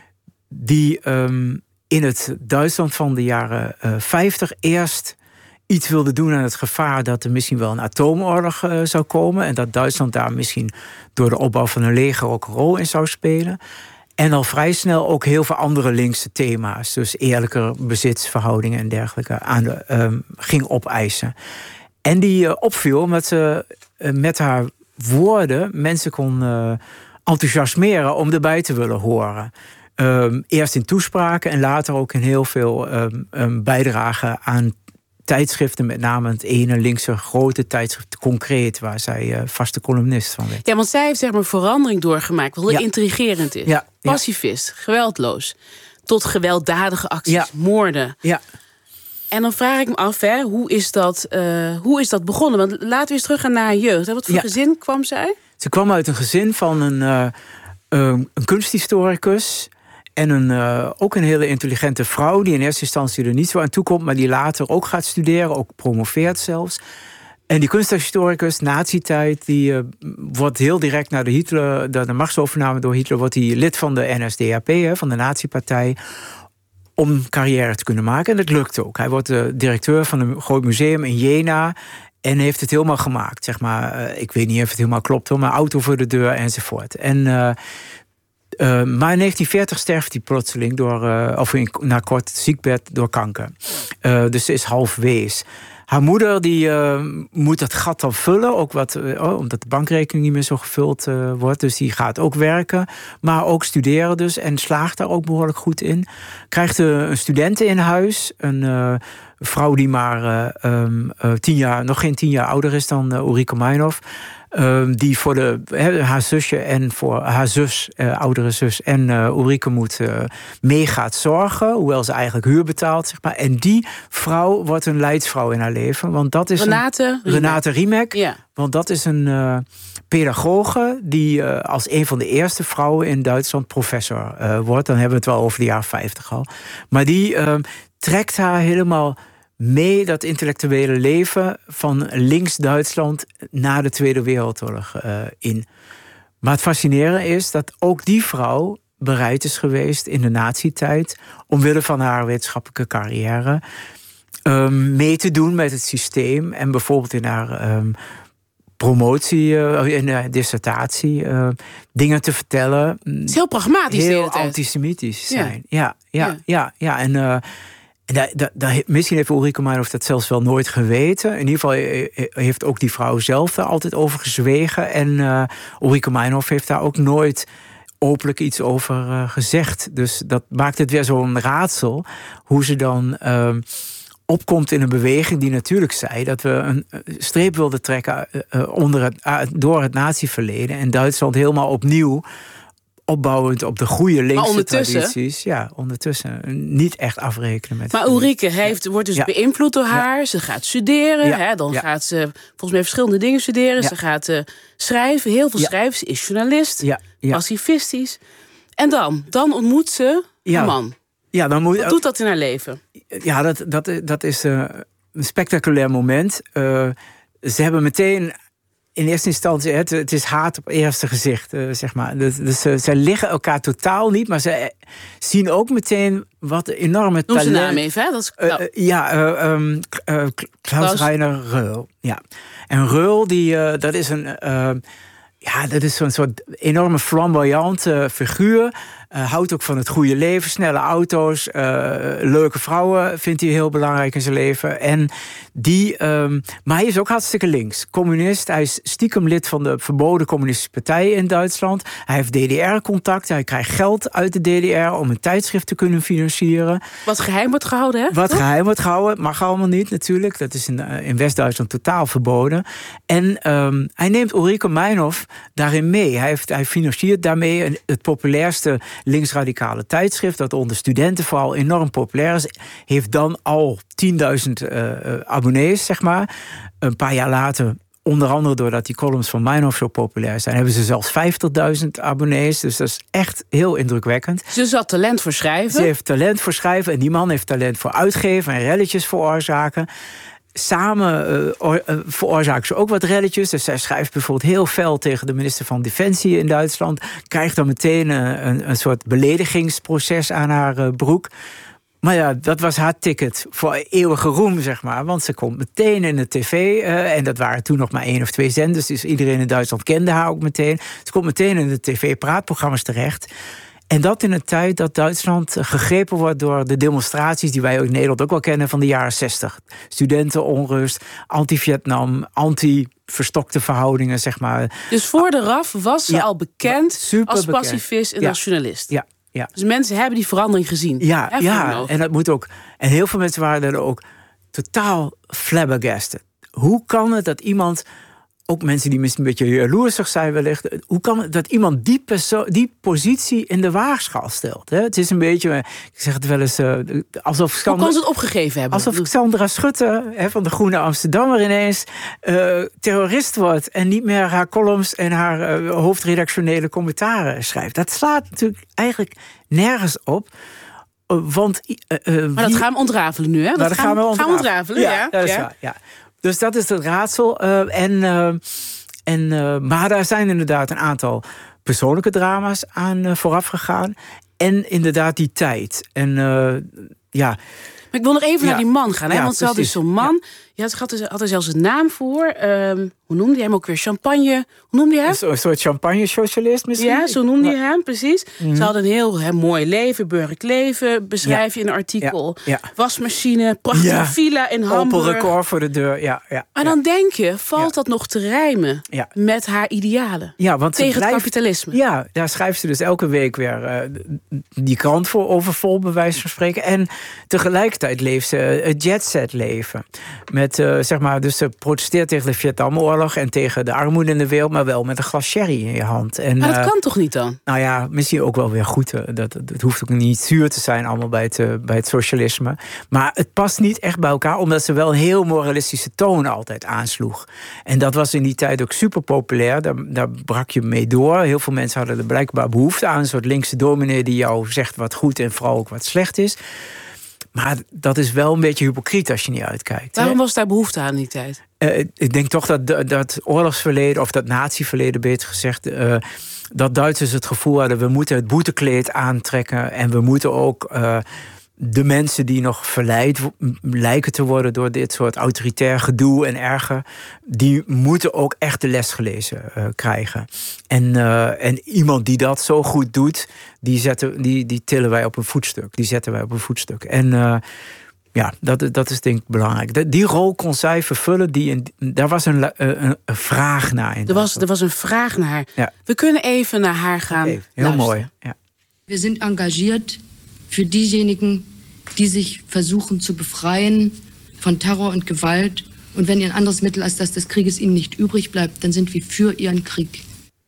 die um, in het Duitsland van de jaren uh, vijftig eerst iets wilde doen aan het gevaar... dat er misschien wel een atoomoorlog uh, zou komen... en dat Duitsland daar misschien door de opbouw van een leger ook een rol in zou spelen. En al vrij snel ook heel veel andere linkse thema's... dus eerlijke bezitsverhoudingen en dergelijke aan de, um, ging opeisen. En die uh, opviel omdat ze uh, met haar woorden mensen kon uh, enthousiasmeren... om erbij te willen horen... Um, eerst in toespraken en later ook in heel veel um, um, bijdragen aan tijdschriften. Met name het ene linkse grote tijdschrift Concreet... waar zij uh, vaste columnist van werd. Ja, want zij heeft zeg maar verandering doorgemaakt... wat heel ja. intrigerend is. Ja, Pacifist, ja. geweldloos. Tot gewelddadige acties, ja. moorden. Ja. En dan vraag ik me af, hè, hoe, is dat, uh, hoe is dat begonnen? Want laten we eens teruggaan naar haar jeugd. Hè? Wat voor ja. gezin kwam zij? Ze kwam uit een gezin van een, uh, um, een kunsthistoricus... En een, uh, ook een hele intelligente vrouw die in eerste instantie er niet zo aan toe komt... maar die later ook gaat studeren, ook promoveert zelfs. En die kunsthistoricus, nazi-tijd, die uh, wordt heel direct na de, Hitler, de, de machtsovername door Hitler... wordt hij lid van de N S D A P, hè, van de nazi-partij... om carrière te kunnen maken. En dat lukt ook. Hij wordt de directeur van een groot museum in Jena... en heeft het helemaal gemaakt, zeg maar. Uh, ik weet niet of het helemaal klopt, hoor, maar auto voor de deur enzovoort. En... Uh, Uh, maar in negentien veertig sterft hij plotseling door, uh, of in, na kort ziekbed door kanker. Uh, dus ze is half wees. Haar moeder die, uh, moet dat gat dan vullen, ook wat, uh, oh, omdat de bankrekening niet meer zo gevuld uh, wordt. Dus die gaat ook werken, maar ook studeren dus. En slaagt daar ook behoorlijk goed in. Krijgt uh, een studenten in huis, een uh, vrouw die maar uh, um, uh, tien jaar, nog geen tien jaar ouder is dan uh, Ulrike Meinhof. Uh, die voor de, he, haar zusje en voor haar zus, uh, oudere zus en uh, Ulrike moet uh, mee gaat zorgen. Hoewel ze eigenlijk huur betaalt, zeg maar. En die vrouw wordt een leidsvrouw in haar leven. Want dat is Renate een, Riemek. Renate Riemek. Ja. Want dat is een uh, pedagoge die uh, als een van de eerste vrouwen in Duitsland professor uh, wordt. Dan hebben we het wel over de jaren vijftig al. Maar die uh, trekt haar helemaal mee dat intellectuele leven van links Duitsland na de Tweede Wereldoorlog uh, in. Maar het fascinerende is dat ook die vrouw bereid is geweest in de nazi-tijd, omwille van haar wetenschappelijke carrière, um, mee te doen met het systeem. En bijvoorbeeld in haar um, promotie, uh, in haar dissertatie, uh, dingen te vertellen. Het is heel pragmatisch. Heel antisemitisch zijn. Ja, ja, ja. ja, ja. En uh, En daar, daar, daar, misschien heeft Ulrike Meinhof dat zelfs wel nooit geweten. In ieder geval heeft ook die vrouw zelf daar altijd over gezwegen. En uh, Ulrike Meinhof heeft daar ook nooit openlijk iets over uh, gezegd. Dus dat maakt het weer zo'n raadsel. Hoe ze dan uh, opkomt in een beweging die natuurlijk zei dat we een streep wilden trekken uh, onder het, uh, door het natieverleden. En Duitsland helemaal opnieuw, opbouwend op de goede linkse tradities. Ja, ondertussen niet echt afrekenen met. Maar Ulrike heeft, wordt dus ja. beïnvloed door haar. Ja. Ze gaat studeren. Ja. Hè, dan ja. gaat ze volgens mij verschillende dingen studeren. Ja. Ze gaat uh, schrijven. Heel veel ja. schrijven. Ze is journalist. Ja. Ja. Pacifistisch. En dan? Dan ontmoet ze ja. een man. Ja, dan moet, Wat doet dat in haar leven? Ja, dat, dat, dat is uh, een spectaculair moment. Uh, ze hebben meteen in eerste instantie, het, het is haat op eerste gezicht, uh, zeg maar. Dus, dus uh, zij liggen elkaar totaal niet, maar ze zien ook meteen wat enorme talent. Noem zijn naam even, hè? Dat is, uh, uh, ja, uh, um, uh, Klaus, Klaus Reiner Reul. Ja. En Reul, die, uh, dat is een, uh, ja, dat is zo'n soort enorme flamboyante figuur. Uh, houdt ook van het goede leven, snelle auto's, uh, leuke vrouwen vindt hij heel belangrijk in zijn leven. En die, um, maar hij is ook hartstikke links. Communist, hij is stiekem lid van de verboden communistische partij in Duitsland. Hij heeft D D R-contact, hij krijgt geld uit de D D R om een tijdschrift te kunnen financieren. Wat geheim wordt gehouden, hè? Wat geheim wordt gehouden, mag allemaal niet natuurlijk. Dat is in, in West-Duitsland totaal verboden. En um, hij neemt Ulrike Meinhof daarin mee. Hij, heeft, hij financiert daarmee het populairste linksradicale tijdschrift, dat onder studenten vooral enorm populair is, heeft dan al tienduizend uh, abonnees, zeg maar. Een paar jaar later, onder andere doordat die columns van Meinhof zo populair zijn, hebben ze zelfs vijftigduizend abonnees. Dus dat is echt heel indrukwekkend. Ze had talent voor schrijven. Ze heeft talent voor schrijven en die man heeft talent voor uitgeven en relletjes veroorzaken. Samen uh, or, uh, veroorzaken ze ook wat relletjes. Dus zij schrijft bijvoorbeeld heel fel tegen de minister van Defensie in Duitsland. Krijgt dan meteen uh, een, een soort beledigingsproces aan haar uh, broek. Maar ja, dat was haar ticket voor eeuwige roem, zeg maar. Want ze komt meteen in de tv. Uh, en dat waren toen nog maar één of twee zenders. Dus iedereen in Duitsland kende haar ook meteen. Ze komt meteen in de tv-praatprogramma's terecht. En dat in een tijd dat Duitsland gegrepen wordt door de demonstraties die wij ook in Nederland ook wel kennen van de jaren zestig. Studentenonrust, anti-Vietnam, anti-verstokte verhoudingen, zeg maar. Dus voor de R A F was ze ja, al bekend als pacifist en ja. als journalist. Ja, ja. Dus mensen hebben die verandering gezien. Ja, ja. En dat moet ook. En heel veel mensen waren er ook totaal flabbergasted. Hoe kan het dat iemand, ook mensen die misschien een beetje jaloersig zijn wellicht, hoe kan het dat iemand die, perso- die positie in de waagschaal stelt? Hè? Het is een beetje, ik zeg het wel eens, uh, alsof Sandra, hoe kan ze het opgegeven hebben? Alsof Sandra Schutte hè, van de Groene Amsterdammer ineens uh, terrorist wordt en niet meer haar columns en haar uh, hoofdredactionele commentaren schrijft. Dat slaat natuurlijk eigenlijk nergens op. Uh, want, uh, uh, maar dat wie... gaan we ontrafelen nu, hè? Dat, dat gaan, gaan we ontrafelen. Gaan we ontrafelen, ja. ja, dat is ja. waar, ja. Dus dat is het raadsel. Uh, en, uh, en, uh, maar daar zijn inderdaad een aantal persoonlijke drama's aan uh, vooraf gegaan. En inderdaad die tijd. En uh, ja. Maar ik wil nog even ja. naar die man gaan. Hè? Ja, want ze had dus zo'n man. Ja, ze had, had er zelfs een naam voor. Um, hoe noemde hij hem ook weer? Champagne. Hoe noemde hij hem? Een soort champagne-socialist misschien? Ja, zo noemde hij hem, precies. Mm-hmm. Ze hadden een heel he, mooi leven, burgerlijk leven. Beschrijf je ja. in een artikel. Ja. Ja. Wasmachine, prachtige ja. villa in Hamburg. Opel record voor de deur, ja. ja maar ja. dan denk je, valt ja. dat nog te rijmen ja. met haar idealen? Ja, want tegen blijft, het kapitalisme. Ja, daar schrijft ze dus elke week weer uh, die krant voor over vol, bij wijze van spreken. En tegelijkertijd leeft ze het jetset leven. Met, uh, zeg maar, dus ze protesteert tegen de Vietnamoorlog en tegen de armoede in de wereld, maar wel met een glas sherry in je hand. En, maar dat uh, kan toch niet dan? Nou ja, misschien ook wel weer goed. Uh, dat, het hoeft ook niet zuur te zijn allemaal bij het, uh, bij het socialisme. Maar het past niet echt bij elkaar, omdat ze wel een heel moralistische toon altijd aansloeg. En dat was in die tijd ook super populair. Daar, daar brak je mee door. Heel veel mensen hadden er blijkbaar behoefte aan. Een soort linkse dominee die jou zegt wat goed en vooral ook wat slecht is. Maar dat is wel een beetje hypocriet als je niet uitkijkt. Waarom hè? was daar behoefte aan in die tijd? Uh, ik denk toch dat dat oorlogsverleden, of dat natieverleden beter gezegd, Uh, dat Duitsers het gevoel hadden, we moeten het boetekleed aantrekken en we moeten ook uh, de mensen die nog verleid lijken te worden door dit soort autoritair gedoe en erger, die moeten ook echt de les gelezen uh, krijgen. En, uh, en iemand die dat zo goed doet, die, zetten, die, die tillen wij op een voetstuk. Die zetten wij op een voetstuk. En uh, ja, dat, dat is denk ik belangrijk. Die rol kon zij vervullen. Die in, daar was een, een, een vraag naar. In er, was, er was een vraag naar haar. Ja. We kunnen even naar haar gaan okay, heel luisteren. Mooi. Ja. We zijn engagiert für diejenigen, die sich versuchen zu befreien von Terror und Gewalt. Und wenn ihr ein anderes Mittel als das des Krieges ihnen nicht übrig bleibt, dann sind wir für ihren Krieg.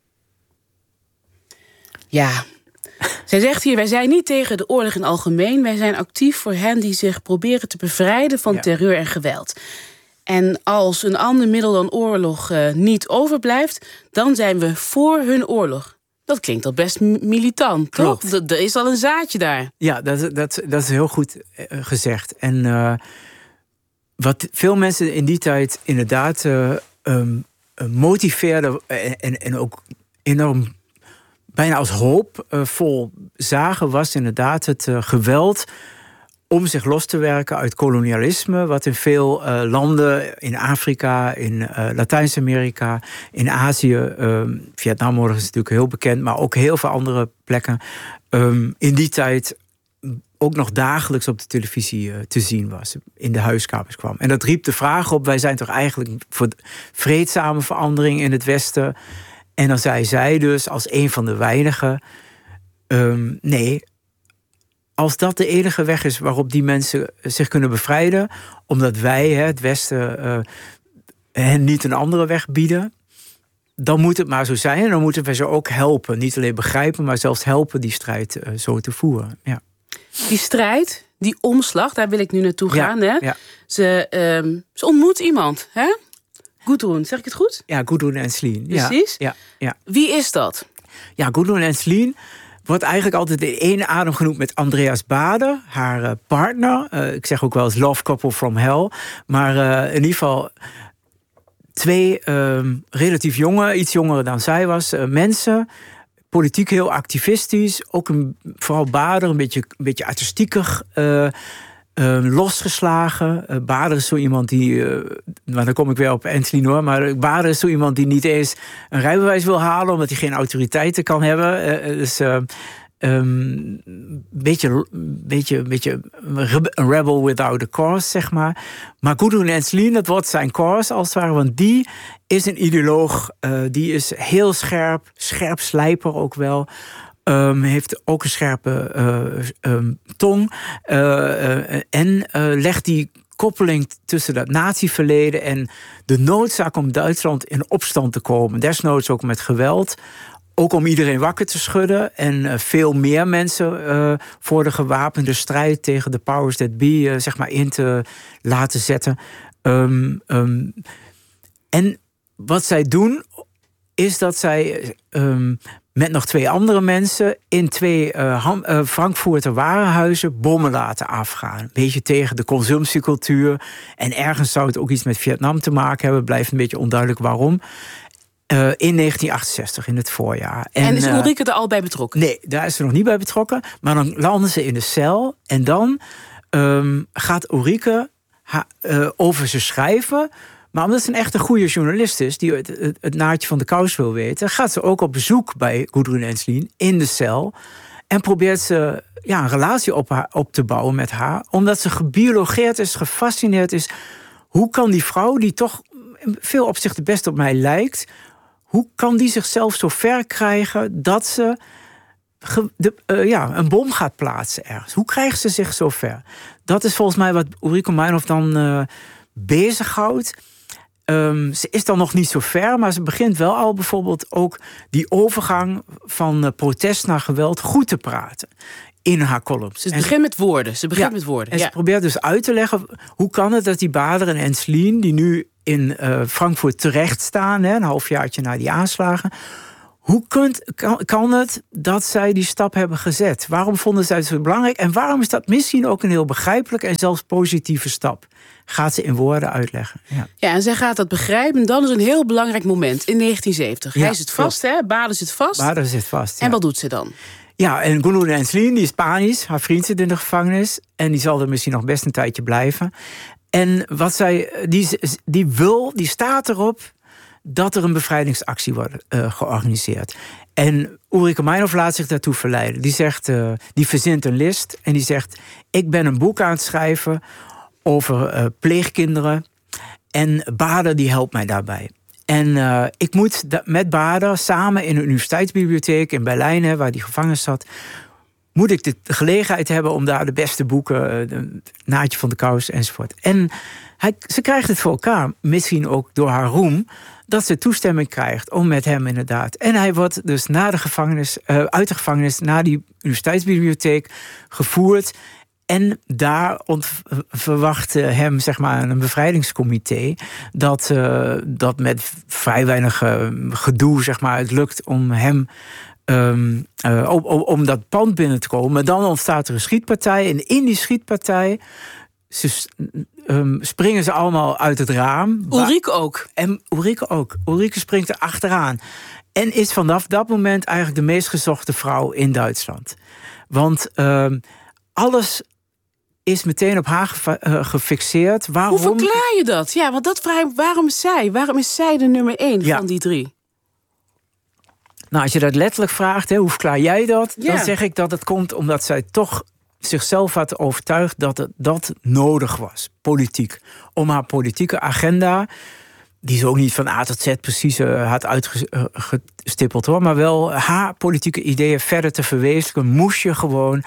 Ja, zij zegt hier, wij zijn niet tegen de oorlog in algemeen. Wij zijn actief voor hen die zich proberen te bevrijden van ja. terreur en geweld. En als een ander middel dan oorlog uh, niet overblijft, dan zijn we voor hun oorlog. Dat klinkt al best militant, toch? D- er is al een zaadje daar. Ja, dat, dat, dat is heel goed gezegd. En uh, wat veel mensen in die tijd inderdaad uh, um, motiveerde en, en, en ook enorm bijna als hoopvol zagen, was inderdaad het uh, geweld om zich los te werken uit kolonialisme, wat in veel uh, landen, in Afrika, in uh, Latijns-Amerika, in Azië, um, Vietnam is natuurlijk heel bekend, maar ook heel veel andere plekken, um, in die tijd ook nog dagelijks op de televisie uh, te zien was, in de huiskamers kwam. En dat riep de vraag op, wij zijn toch eigenlijk voor vreedzame verandering in het Westen. En dan zei zij dus als een van de weinigen, um, nee, als dat de enige weg is waarop die mensen zich kunnen bevrijden, omdat wij, het Westen, uh, hen niet een andere weg bieden, dan moet het maar zo zijn. En dan moeten we ze ook helpen. Niet alleen begrijpen, maar zelfs helpen die strijd uh, zo te voeren. Ja. Die strijd, die omslag, daar wil ik nu naartoe gaan. Ja, hè? Ja. Ze, um, ze ontmoet iemand, hè? Gudrun, zeg ik het goed? Ja, Gudrun Ensslin. Precies. Ja, ja. Wie is dat? Ja, Gudrun Ensslin wordt eigenlijk altijd in één adem genoemd met Andreas Baader, haar uh, partner. Uh, ik zeg ook wel eens love couple from hell. Maar uh, in ieder geval twee uh, relatief jonge, iets jonger dan zij was, uh, mensen. Politiek heel activistisch. Ook een, vooral Baader, een beetje, een beetje artistieker. Uh, Uh, losgeslagen. Uh, Baader is zo iemand die, uh, nou, dan kom ik weer op Ensslin hoor, maar Baader is zo iemand die niet eens een rijbewijs wil halen, omdat hij geen autoriteiten kan hebben. Uh, dus uh, um, beetje, beetje, beetje een rebel without a cause, zeg maar. Maar Gudrun Ensslin, dat wordt zijn cause als het ware, want die is een ideoloog, uh, die is heel scherp, scherp slijper ook wel. Um, heeft ook een scherpe uh, um, tong. Uh, uh, en uh, legt die koppeling tussen dat natieverleden en de noodzaak om Duitsland in opstand te komen. Desnoods ook met geweld. Ook om iedereen wakker te schudden. En uh, veel meer mensen uh, voor de gewapende strijd tegen de powers that be uh, zeg maar in te laten zetten. Um, um, en wat zij doen, is dat zij Um, met nog twee andere mensen in twee uh, ham, uh, Frankfurter warenhuizen bommen laten afgaan. Een beetje tegen de consumptiecultuur. En ergens zou het ook iets met Vietnam te maken hebben. Blijft een beetje onduidelijk waarom. Uh, in negentien achtenzestig, in het voorjaar. En, en is Ulrike er al bij betrokken? Nee, daar is ze nog niet bij betrokken. Maar dan landen ze in de cel. En dan um, gaat Ulrike ha, uh, over ze schrijven. Maar omdat ze een echte goede journalist is, die het, het, het naadje van de kous wil weten, gaat ze ook op bezoek bij Gudrun Ensslin in de cel. En probeert ze ja, een relatie op, haar, op te bouwen met haar. Omdat ze gebiologeerd is, gefascineerd is. Hoe kan die vrouw, die toch in veel opzichten best op mij lijkt, hoe kan die zichzelf zo ver krijgen dat ze ge, de, uh, ja, een bom gaat plaatsen ergens? Hoe krijgt ze zich zo ver? Dat is volgens mij wat Ulrike Meinhof dan uh, bezighoudt. Um, ze is dan nog niet zo ver, maar ze begint wel al bijvoorbeeld ook die overgang van uh, protest naar geweld goed te praten in haar columns. Ze begint met woorden. Ze begint ja, met woorden. En ja. ze probeert dus uit te leggen hoe kan het dat die Baader en Ensslin, die nu in uh, Frankfurt terecht staan, hè, een halfjaartje na die aanslagen, Hoe kunt, kan, kan het dat zij die stap hebben gezet? Waarom vonden zij het zo belangrijk? En waarom is dat misschien ook een heel begrijpelijke en zelfs positieve stap? Gaat ze in woorden uitleggen. Ja, ja en zij gaat dat begrijpen. En dan is een heel belangrijk moment in negentien zeventig. Ja, Hij zit vast, klopt. hè? Bader zit vast. Bader zit vast, ja. En wat doet ze dan? Ja, en Gulnur Ensslin, die is Spanisch. Haar vriend zit in de gevangenis. En die zal er misschien nog best een tijdje blijven. En wat zij, die, die wil, die staat erop dat er een bevrijdingsactie wordt uh, georganiseerd. En Ulrike Meinhof laat zich daartoe verleiden. Die zegt, uh, die verzint een list en die zegt: ik ben een boek aan het schrijven over uh, pleegkinderen. En Bader die helpt mij daarbij. En uh, ik moet da- met Bader samen in een universiteitsbibliotheek in Berlijn, hè, waar die gevangen zat, moet ik de gelegenheid hebben om daar de beste boeken, uh, de Naadje van de Kous enzovoort. En hij, ze krijgt het voor elkaar, misschien ook door haar roem, dat ze toestemming krijgt om met hem inderdaad. En hij wordt dus na de gevangenis, uh, uit de gevangenis naar die universiteitsbibliotheek gevoerd. En daar ont- verwacht hem zeg maar, een bevrijdingscomité dat, uh, dat met vrij weinig uh, gedoe zeg maar, het lukt om hem um, uh, om, om dat pand binnen te komen. Maar dan ontstaat er een schietpartij. En in die schietpartij ze, um, springen ze allemaal uit het raam. Ulrike ook. En Ulrike ook. Ulrike springt er achteraan. En is vanaf dat moment eigenlijk de meest gezochte vrouw in Duitsland. Want um, alles is meteen op haar ge- uh, gefixeerd. Waarom? Hoe verklaar je dat? Ja, want dat vraag ik, waarom is zij? Waarom is zij de nummer één ja. van die drie? Nou, als je dat letterlijk vraagt, hè, hoe verklaar jij dat? Ja. Dan zeg ik dat het komt omdat zij toch zichzelf had overtuigd dat het dat nodig was, politiek. Om haar politieke agenda, die ze ook niet van A tot Z precies uh, had uitgestippeld, hoor, maar wel haar politieke ideeën verder te verwezenlijken, moest je gewoon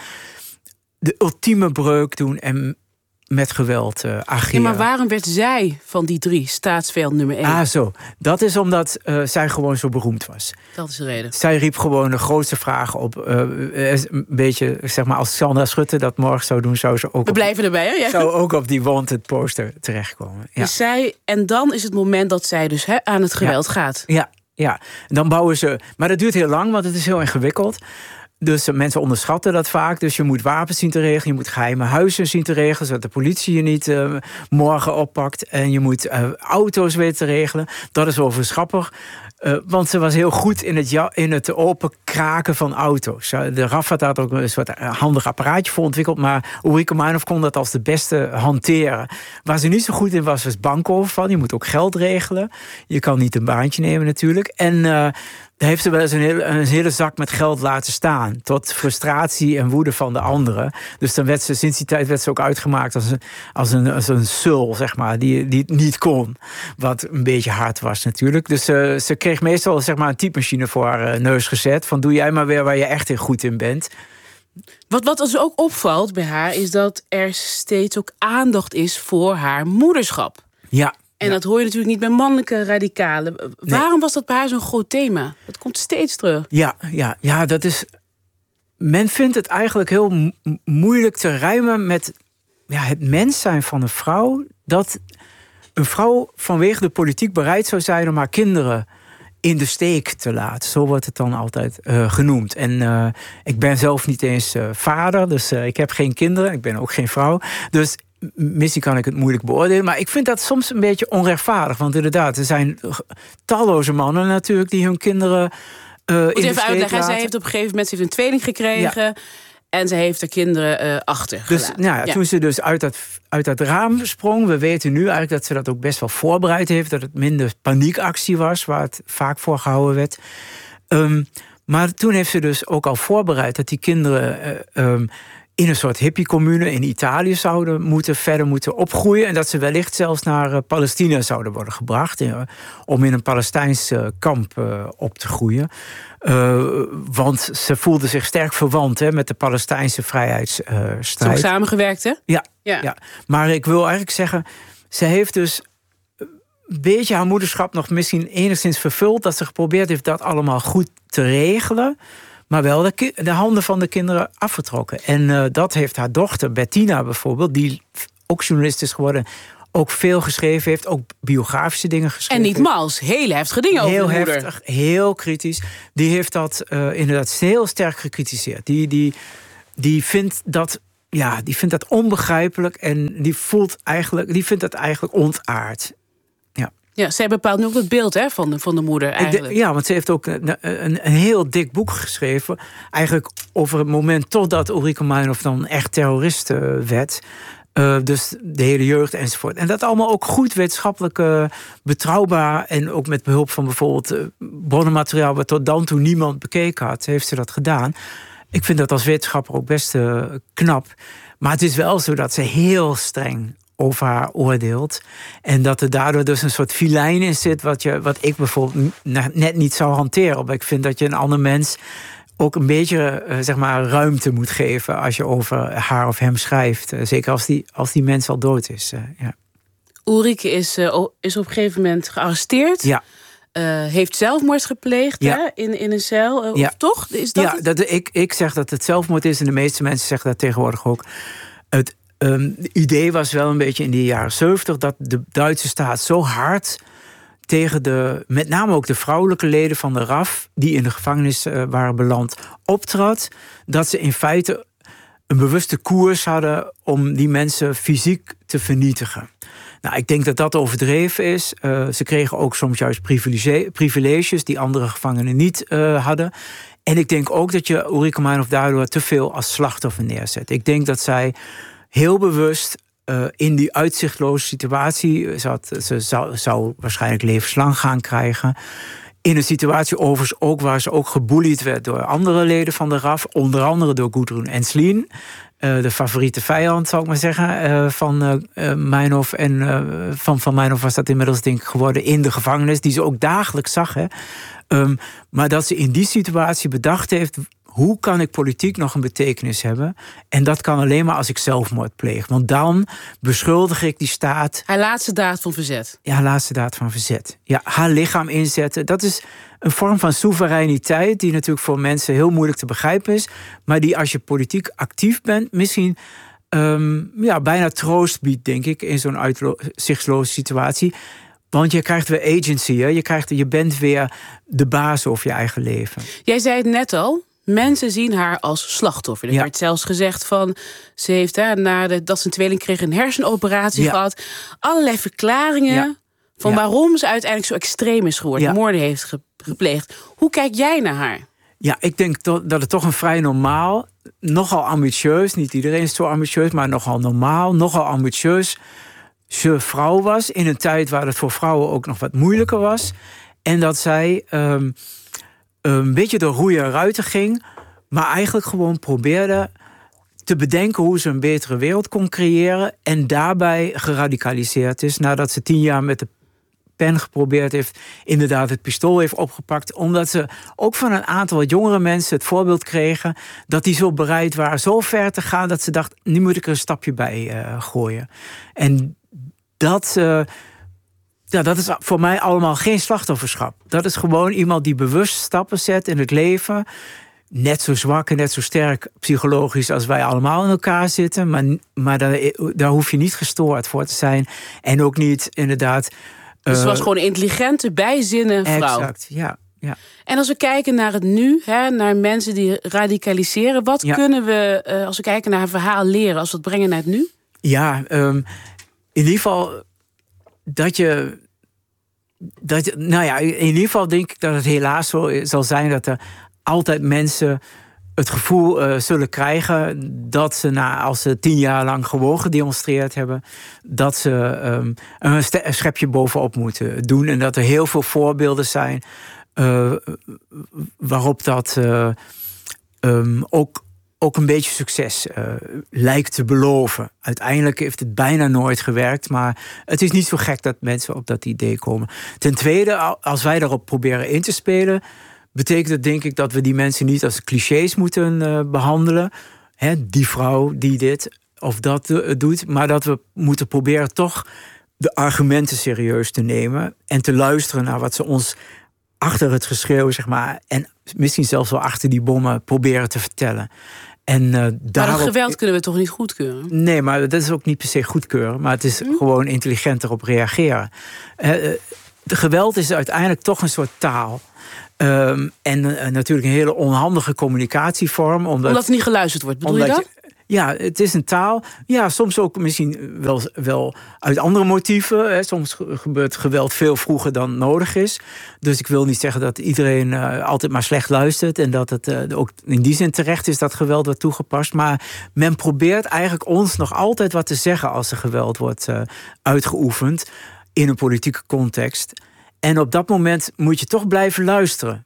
de ultieme breuk doen en met geweld uh, ageren. Ja, maar waarom werd zij van die drie staatsvijand nummer één? Ah, zo. Dat is omdat uh, zij gewoon zo beroemd was. Dat is de reden. Zij riep gewoon de grootste vragen op. Uh, een beetje, zeg maar, als Sandra Schutte dat morgen zou doen, zou ze ook. We op, blijven erbij, hè? Ja. Zou ook op die wanted poster terechtkomen. Ja. Dus zij, en dan is het moment dat zij dus hè, aan het geweld ja. gaat. Ja, ja. Dan bouwen ze. Maar dat duurt heel lang, want het is heel ingewikkeld. Dus uh, mensen onderschatten dat vaak. Dus je moet wapens zien te regelen. Je moet geheime huizen zien te regelen, zodat de politie je niet uh, morgen oppakt. En je moet uh, auto's weten te regelen. Dat is overigens grappig. Uh, want ze was heel goed in het, ja, in het open kraken van auto's. De R A F had daar ook een soort handig apparaatje voor ontwikkeld. Maar Ulrike Meinhof kon dat als de beste hanteren. Waar ze niet zo goed in was, was bankoverval. Je moet ook geld regelen. Je kan niet een baantje nemen natuurlijk. En uh, daar heeft ze wel eens een hele, een hele zak met geld laten staan. Tot frustratie en woede van de anderen. Dus dan werd ze, sinds die tijd werd ze ook uitgemaakt als een, als een, als een sul, zeg maar. Die, die het niet kon. Wat een beetje hard was natuurlijk. Dus uh, ze kreeg meestal zeg maar, een typemachine voor haar neus gezet. Van doe jij maar weer waar je echt heel goed in bent. Wat, wat dus ook opvalt bij haar is dat er steeds ook aandacht is voor haar moederschap. Ja. En ja. dat hoor je natuurlijk niet bij mannelijke radicalen. Nee. Waarom was dat bij haar zo'n groot thema? Dat komt steeds terug. Ja, ja, ja, dat is. Men vindt het eigenlijk heel mo- moeilijk te rijmen met ja, het mens zijn van een vrouw. Dat een vrouw vanwege de politiek bereid zou zijn om haar kinderen in de steek te laten. Zo wordt het dan altijd uh, genoemd. En uh, ik ben zelf niet eens uh, vader, dus uh, ik heb geen kinderen. Ik ben ook geen vrouw. Dus misschien kan ik het moeilijk beoordelen. Maar ik vind dat soms een beetje onrechtvaardig. Want inderdaad, er zijn talloze mannen natuurlijk die hun kinderen uh, in de steek even uitleggen. laten. Zij heeft op een gegeven moment ze heeft een tweeling gekregen. Ja. En ze heeft haar kinderen uh, achtergelaten. Dus nou ja, ja. toen ze dus uit dat, uit dat raam sprong, we weten nu eigenlijk dat ze dat ook best wel voorbereid heeft. Dat het minder paniekactie was, waar het vaak voor gehouden werd. Um, maar toen heeft ze dus ook al voorbereid dat die kinderen Uh, um, in een soort hippiecommune in Italië zouden moeten verder moeten opgroeien. En dat ze wellicht zelfs naar uh, Palestina zouden worden gebracht. Uh, om in een Palestijns uh, kamp uh, op te groeien. Uh, want ze voelde zich sterk verwant hè, met de Palestijnse vrijheidsstrijd. Uh, ze hebben samengewerkt, hè? Ja, ja. ja, maar ik wil eigenlijk zeggen, ze heeft dus een beetje haar moederschap nog misschien enigszins vervuld. Dat ze geprobeerd heeft dat allemaal goed te regelen. Maar wel de, ki- de handen van de kinderen afgetrokken. En uh, dat heeft haar dochter Bettina bijvoorbeeld, die ook journalist is geworden, ook veel geschreven heeft. Ook biografische dingen geschreven. En niet mals, hele heftige dingen over heel de moeder. Heftig, heel kritisch. Die heeft dat uh, inderdaad heel sterk gecritiseerd. Die, die, die vindt dat... Ja, die vindt dat onbegrijpelijk en die voelt eigenlijk, die vindt dat eigenlijk ontaard. Ja, ja, zij bepaalt nu ook het beeld hè, van, de, van de moeder eigenlijk. De, ja, want ze heeft ook een, een, een heel dik boek geschreven. Eigenlijk over het moment totdat Ulrike Meinhof dan echt terrorist uh, werd. Uh, dus de hele jeugd enzovoort. En dat allemaal ook goed wetenschappelijk uh, betrouwbaar. En ook met behulp van bijvoorbeeld uh, bronnenmateriaal wat tot dan toe niemand bekeken had, heeft ze dat gedaan. Ik vind dat als wetenschapper ook best uh, knap. Maar het is wel zo dat ze heel streng over haar oordeelt. En dat er daardoor dus een soort filijn in zit... wat, je, wat ik bijvoorbeeld net niet zou hanteren. Want ik vind dat je een ander mens ook een beetje uh, zeg maar ruimte moet geven... als je over haar of hem schrijft. Uh, zeker als die, als die mens al dood is. Uh, ja. Ulrike is, uh, is op een gegeven moment gearresteerd... Ja. Uh, heeft zelfmoord gepleegd ja. hè? In, in een cel, uh, ja. of toch? Is dat ja, dat, ik, ik zeg dat het zelfmoord is en de meeste mensen zeggen dat tegenwoordig ook. Het um, idee was wel een beetje in de jaren zeventig... dat de Duitse staat zo hard tegen de, met name ook de vrouwelijke leden van de R A F... die in de gevangenis uh, waren beland, optrad... dat ze in feite een bewuste koers hadden om die mensen fysiek te vernietigen. Nou, ik denk dat dat overdreven is. Uh, ze kregen ook soms juist privilege, privileges die andere gevangenen niet uh, hadden. En ik denk ook dat je Ulrike Meinhof daardoor te veel als slachtoffer neerzet. Ik denk dat zij heel bewust uh, in die uitzichtloze situatie zat. Ze zou, zou waarschijnlijk levenslang gaan krijgen. In een situatie overigens ook waar ze ook gebullied werd door andere leden van de R A F. Onder andere door Gudrun Ensslin. Uh, de favoriete vijand, zal ik maar zeggen, uh, van uh, Meinhof. En uh, van, van Meinhof was dat inmiddels denk ik geworden in de gevangenis. Die ze ook dagelijks zag. Hè. Um, maar dat ze in die situatie bedacht heeft... hoe kan ik politiek nog een betekenis hebben? En dat kan alleen maar als ik zelfmoord pleeg. Want dan beschuldig ik die staat... Haar laatste daad van verzet. Ja, haar laatste daad van verzet. Ja, haar lichaam inzetten. Dat is een vorm van soevereiniteit... die natuurlijk voor mensen heel moeilijk te begrijpen is... maar die als je politiek actief bent... misschien um, ja, bijna troost biedt, denk ik... in zo'n uitzichtsloze situatie... Want je krijgt weer agency, hè? Je, krijgt, je bent weer de baas over je eigen leven. Jij zei het net al, mensen zien haar als slachtoffer. Er ja. werd zelfs gezegd van, ze heeft hè, nadat ze een tweeling kreeg een hersenoperatie ja. gehad. Allerlei verklaringen ja. van ja. waarom ze uiteindelijk zo extreem is geworden. Ja. Moorden heeft gepleegd. Hoe kijk jij naar haar? Ja, ik denk dat het toch een vrij normaal, nogal ambitieus... niet iedereen is zo ambitieus, maar nogal normaal, nogal ambitieus... ze vrouw was in een tijd waar het voor vrouwen ook nog wat moeilijker was. En dat zij um, een beetje door roeien ruiten ging... maar eigenlijk gewoon probeerde te bedenken hoe ze een betere wereld kon creëren... en daarbij geradicaliseerd is nadat ze tien jaar met de pen geprobeerd heeft... inderdaad het pistool heeft opgepakt... omdat ze ook van een aantal wat jongere mensen het voorbeeld kregen... dat die zo bereid waren zo ver te gaan... dat ze dacht, nu moet ik er een stapje bij uh, gooien. En dat, uh, ja, dat is voor mij allemaal geen slachtofferschap. Dat is gewoon iemand die bewust stappen zet in het leven... net zo zwak en net zo sterk psychologisch als wij allemaal in elkaar zitten... maar, maar daar, daar hoef je niet gestoord voor te zijn. En ook niet inderdaad... Dus ze was gewoon een intelligente, bijzinnen vrouw. Exact, ja. ja. En als we kijken naar het nu, hè, naar mensen die radicaliseren... wat ja. kunnen we, uh, als we kijken naar haar verhaal, leren... als we het brengen naar het nu? Ja, um, in ieder geval dat je... Dat, nou ja, in ieder geval denk ik dat het helaas zo zal zijn... dat er altijd mensen het gevoel uh, zullen krijgen... dat ze, na, als ze tien jaar lang gewoon gedemonstreerd hebben... dat ze um, een, een schepje bovenop moeten doen. En dat er heel veel voorbeelden zijn... Uh, waarop dat uh, um, ook, ook een beetje succes uh, lijkt te beloven. Uiteindelijk heeft het bijna nooit gewerkt... maar het is niet zo gek dat mensen op dat idee komen. Ten tweede, als wij daarop proberen in te spelen... betekent het denk ik dat we die mensen niet als clichés moeten uh, behandelen. Hè, die vrouw die dit of dat uh, doet. Maar dat we moeten proberen toch de argumenten serieus te nemen. En te luisteren naar wat ze ons achter het geschreeuw, zeg maar... en misschien zelfs wel achter die bommen proberen te vertellen. En, uh, maar daarop... dat geweld kunnen we toch niet goedkeuren? Nee, maar dat is ook niet per se goedkeuren. Maar het is hm? gewoon intelligenter op reageren. Uh, de geweld is uiteindelijk toch een soort taal. Um, en uh, natuurlijk een hele onhandige communicatievorm. Omdat, omdat er niet geluisterd wordt, bedoel je dat? Je, ja, het is een taal. Ja, soms ook misschien wel, wel uit andere motieven. Hè. Soms gebeurt geweld veel vroeger dan nodig is. Dus ik wil niet zeggen dat iedereen uh, altijd maar slecht luistert. En dat het uh, ook in die zin terecht is dat geweld wordt toegepast. Maar men probeert eigenlijk ons nog altijd wat te zeggen als er geweld wordt uh, uitgeoefend in een politieke context. En op dat moment moet je toch blijven luisteren.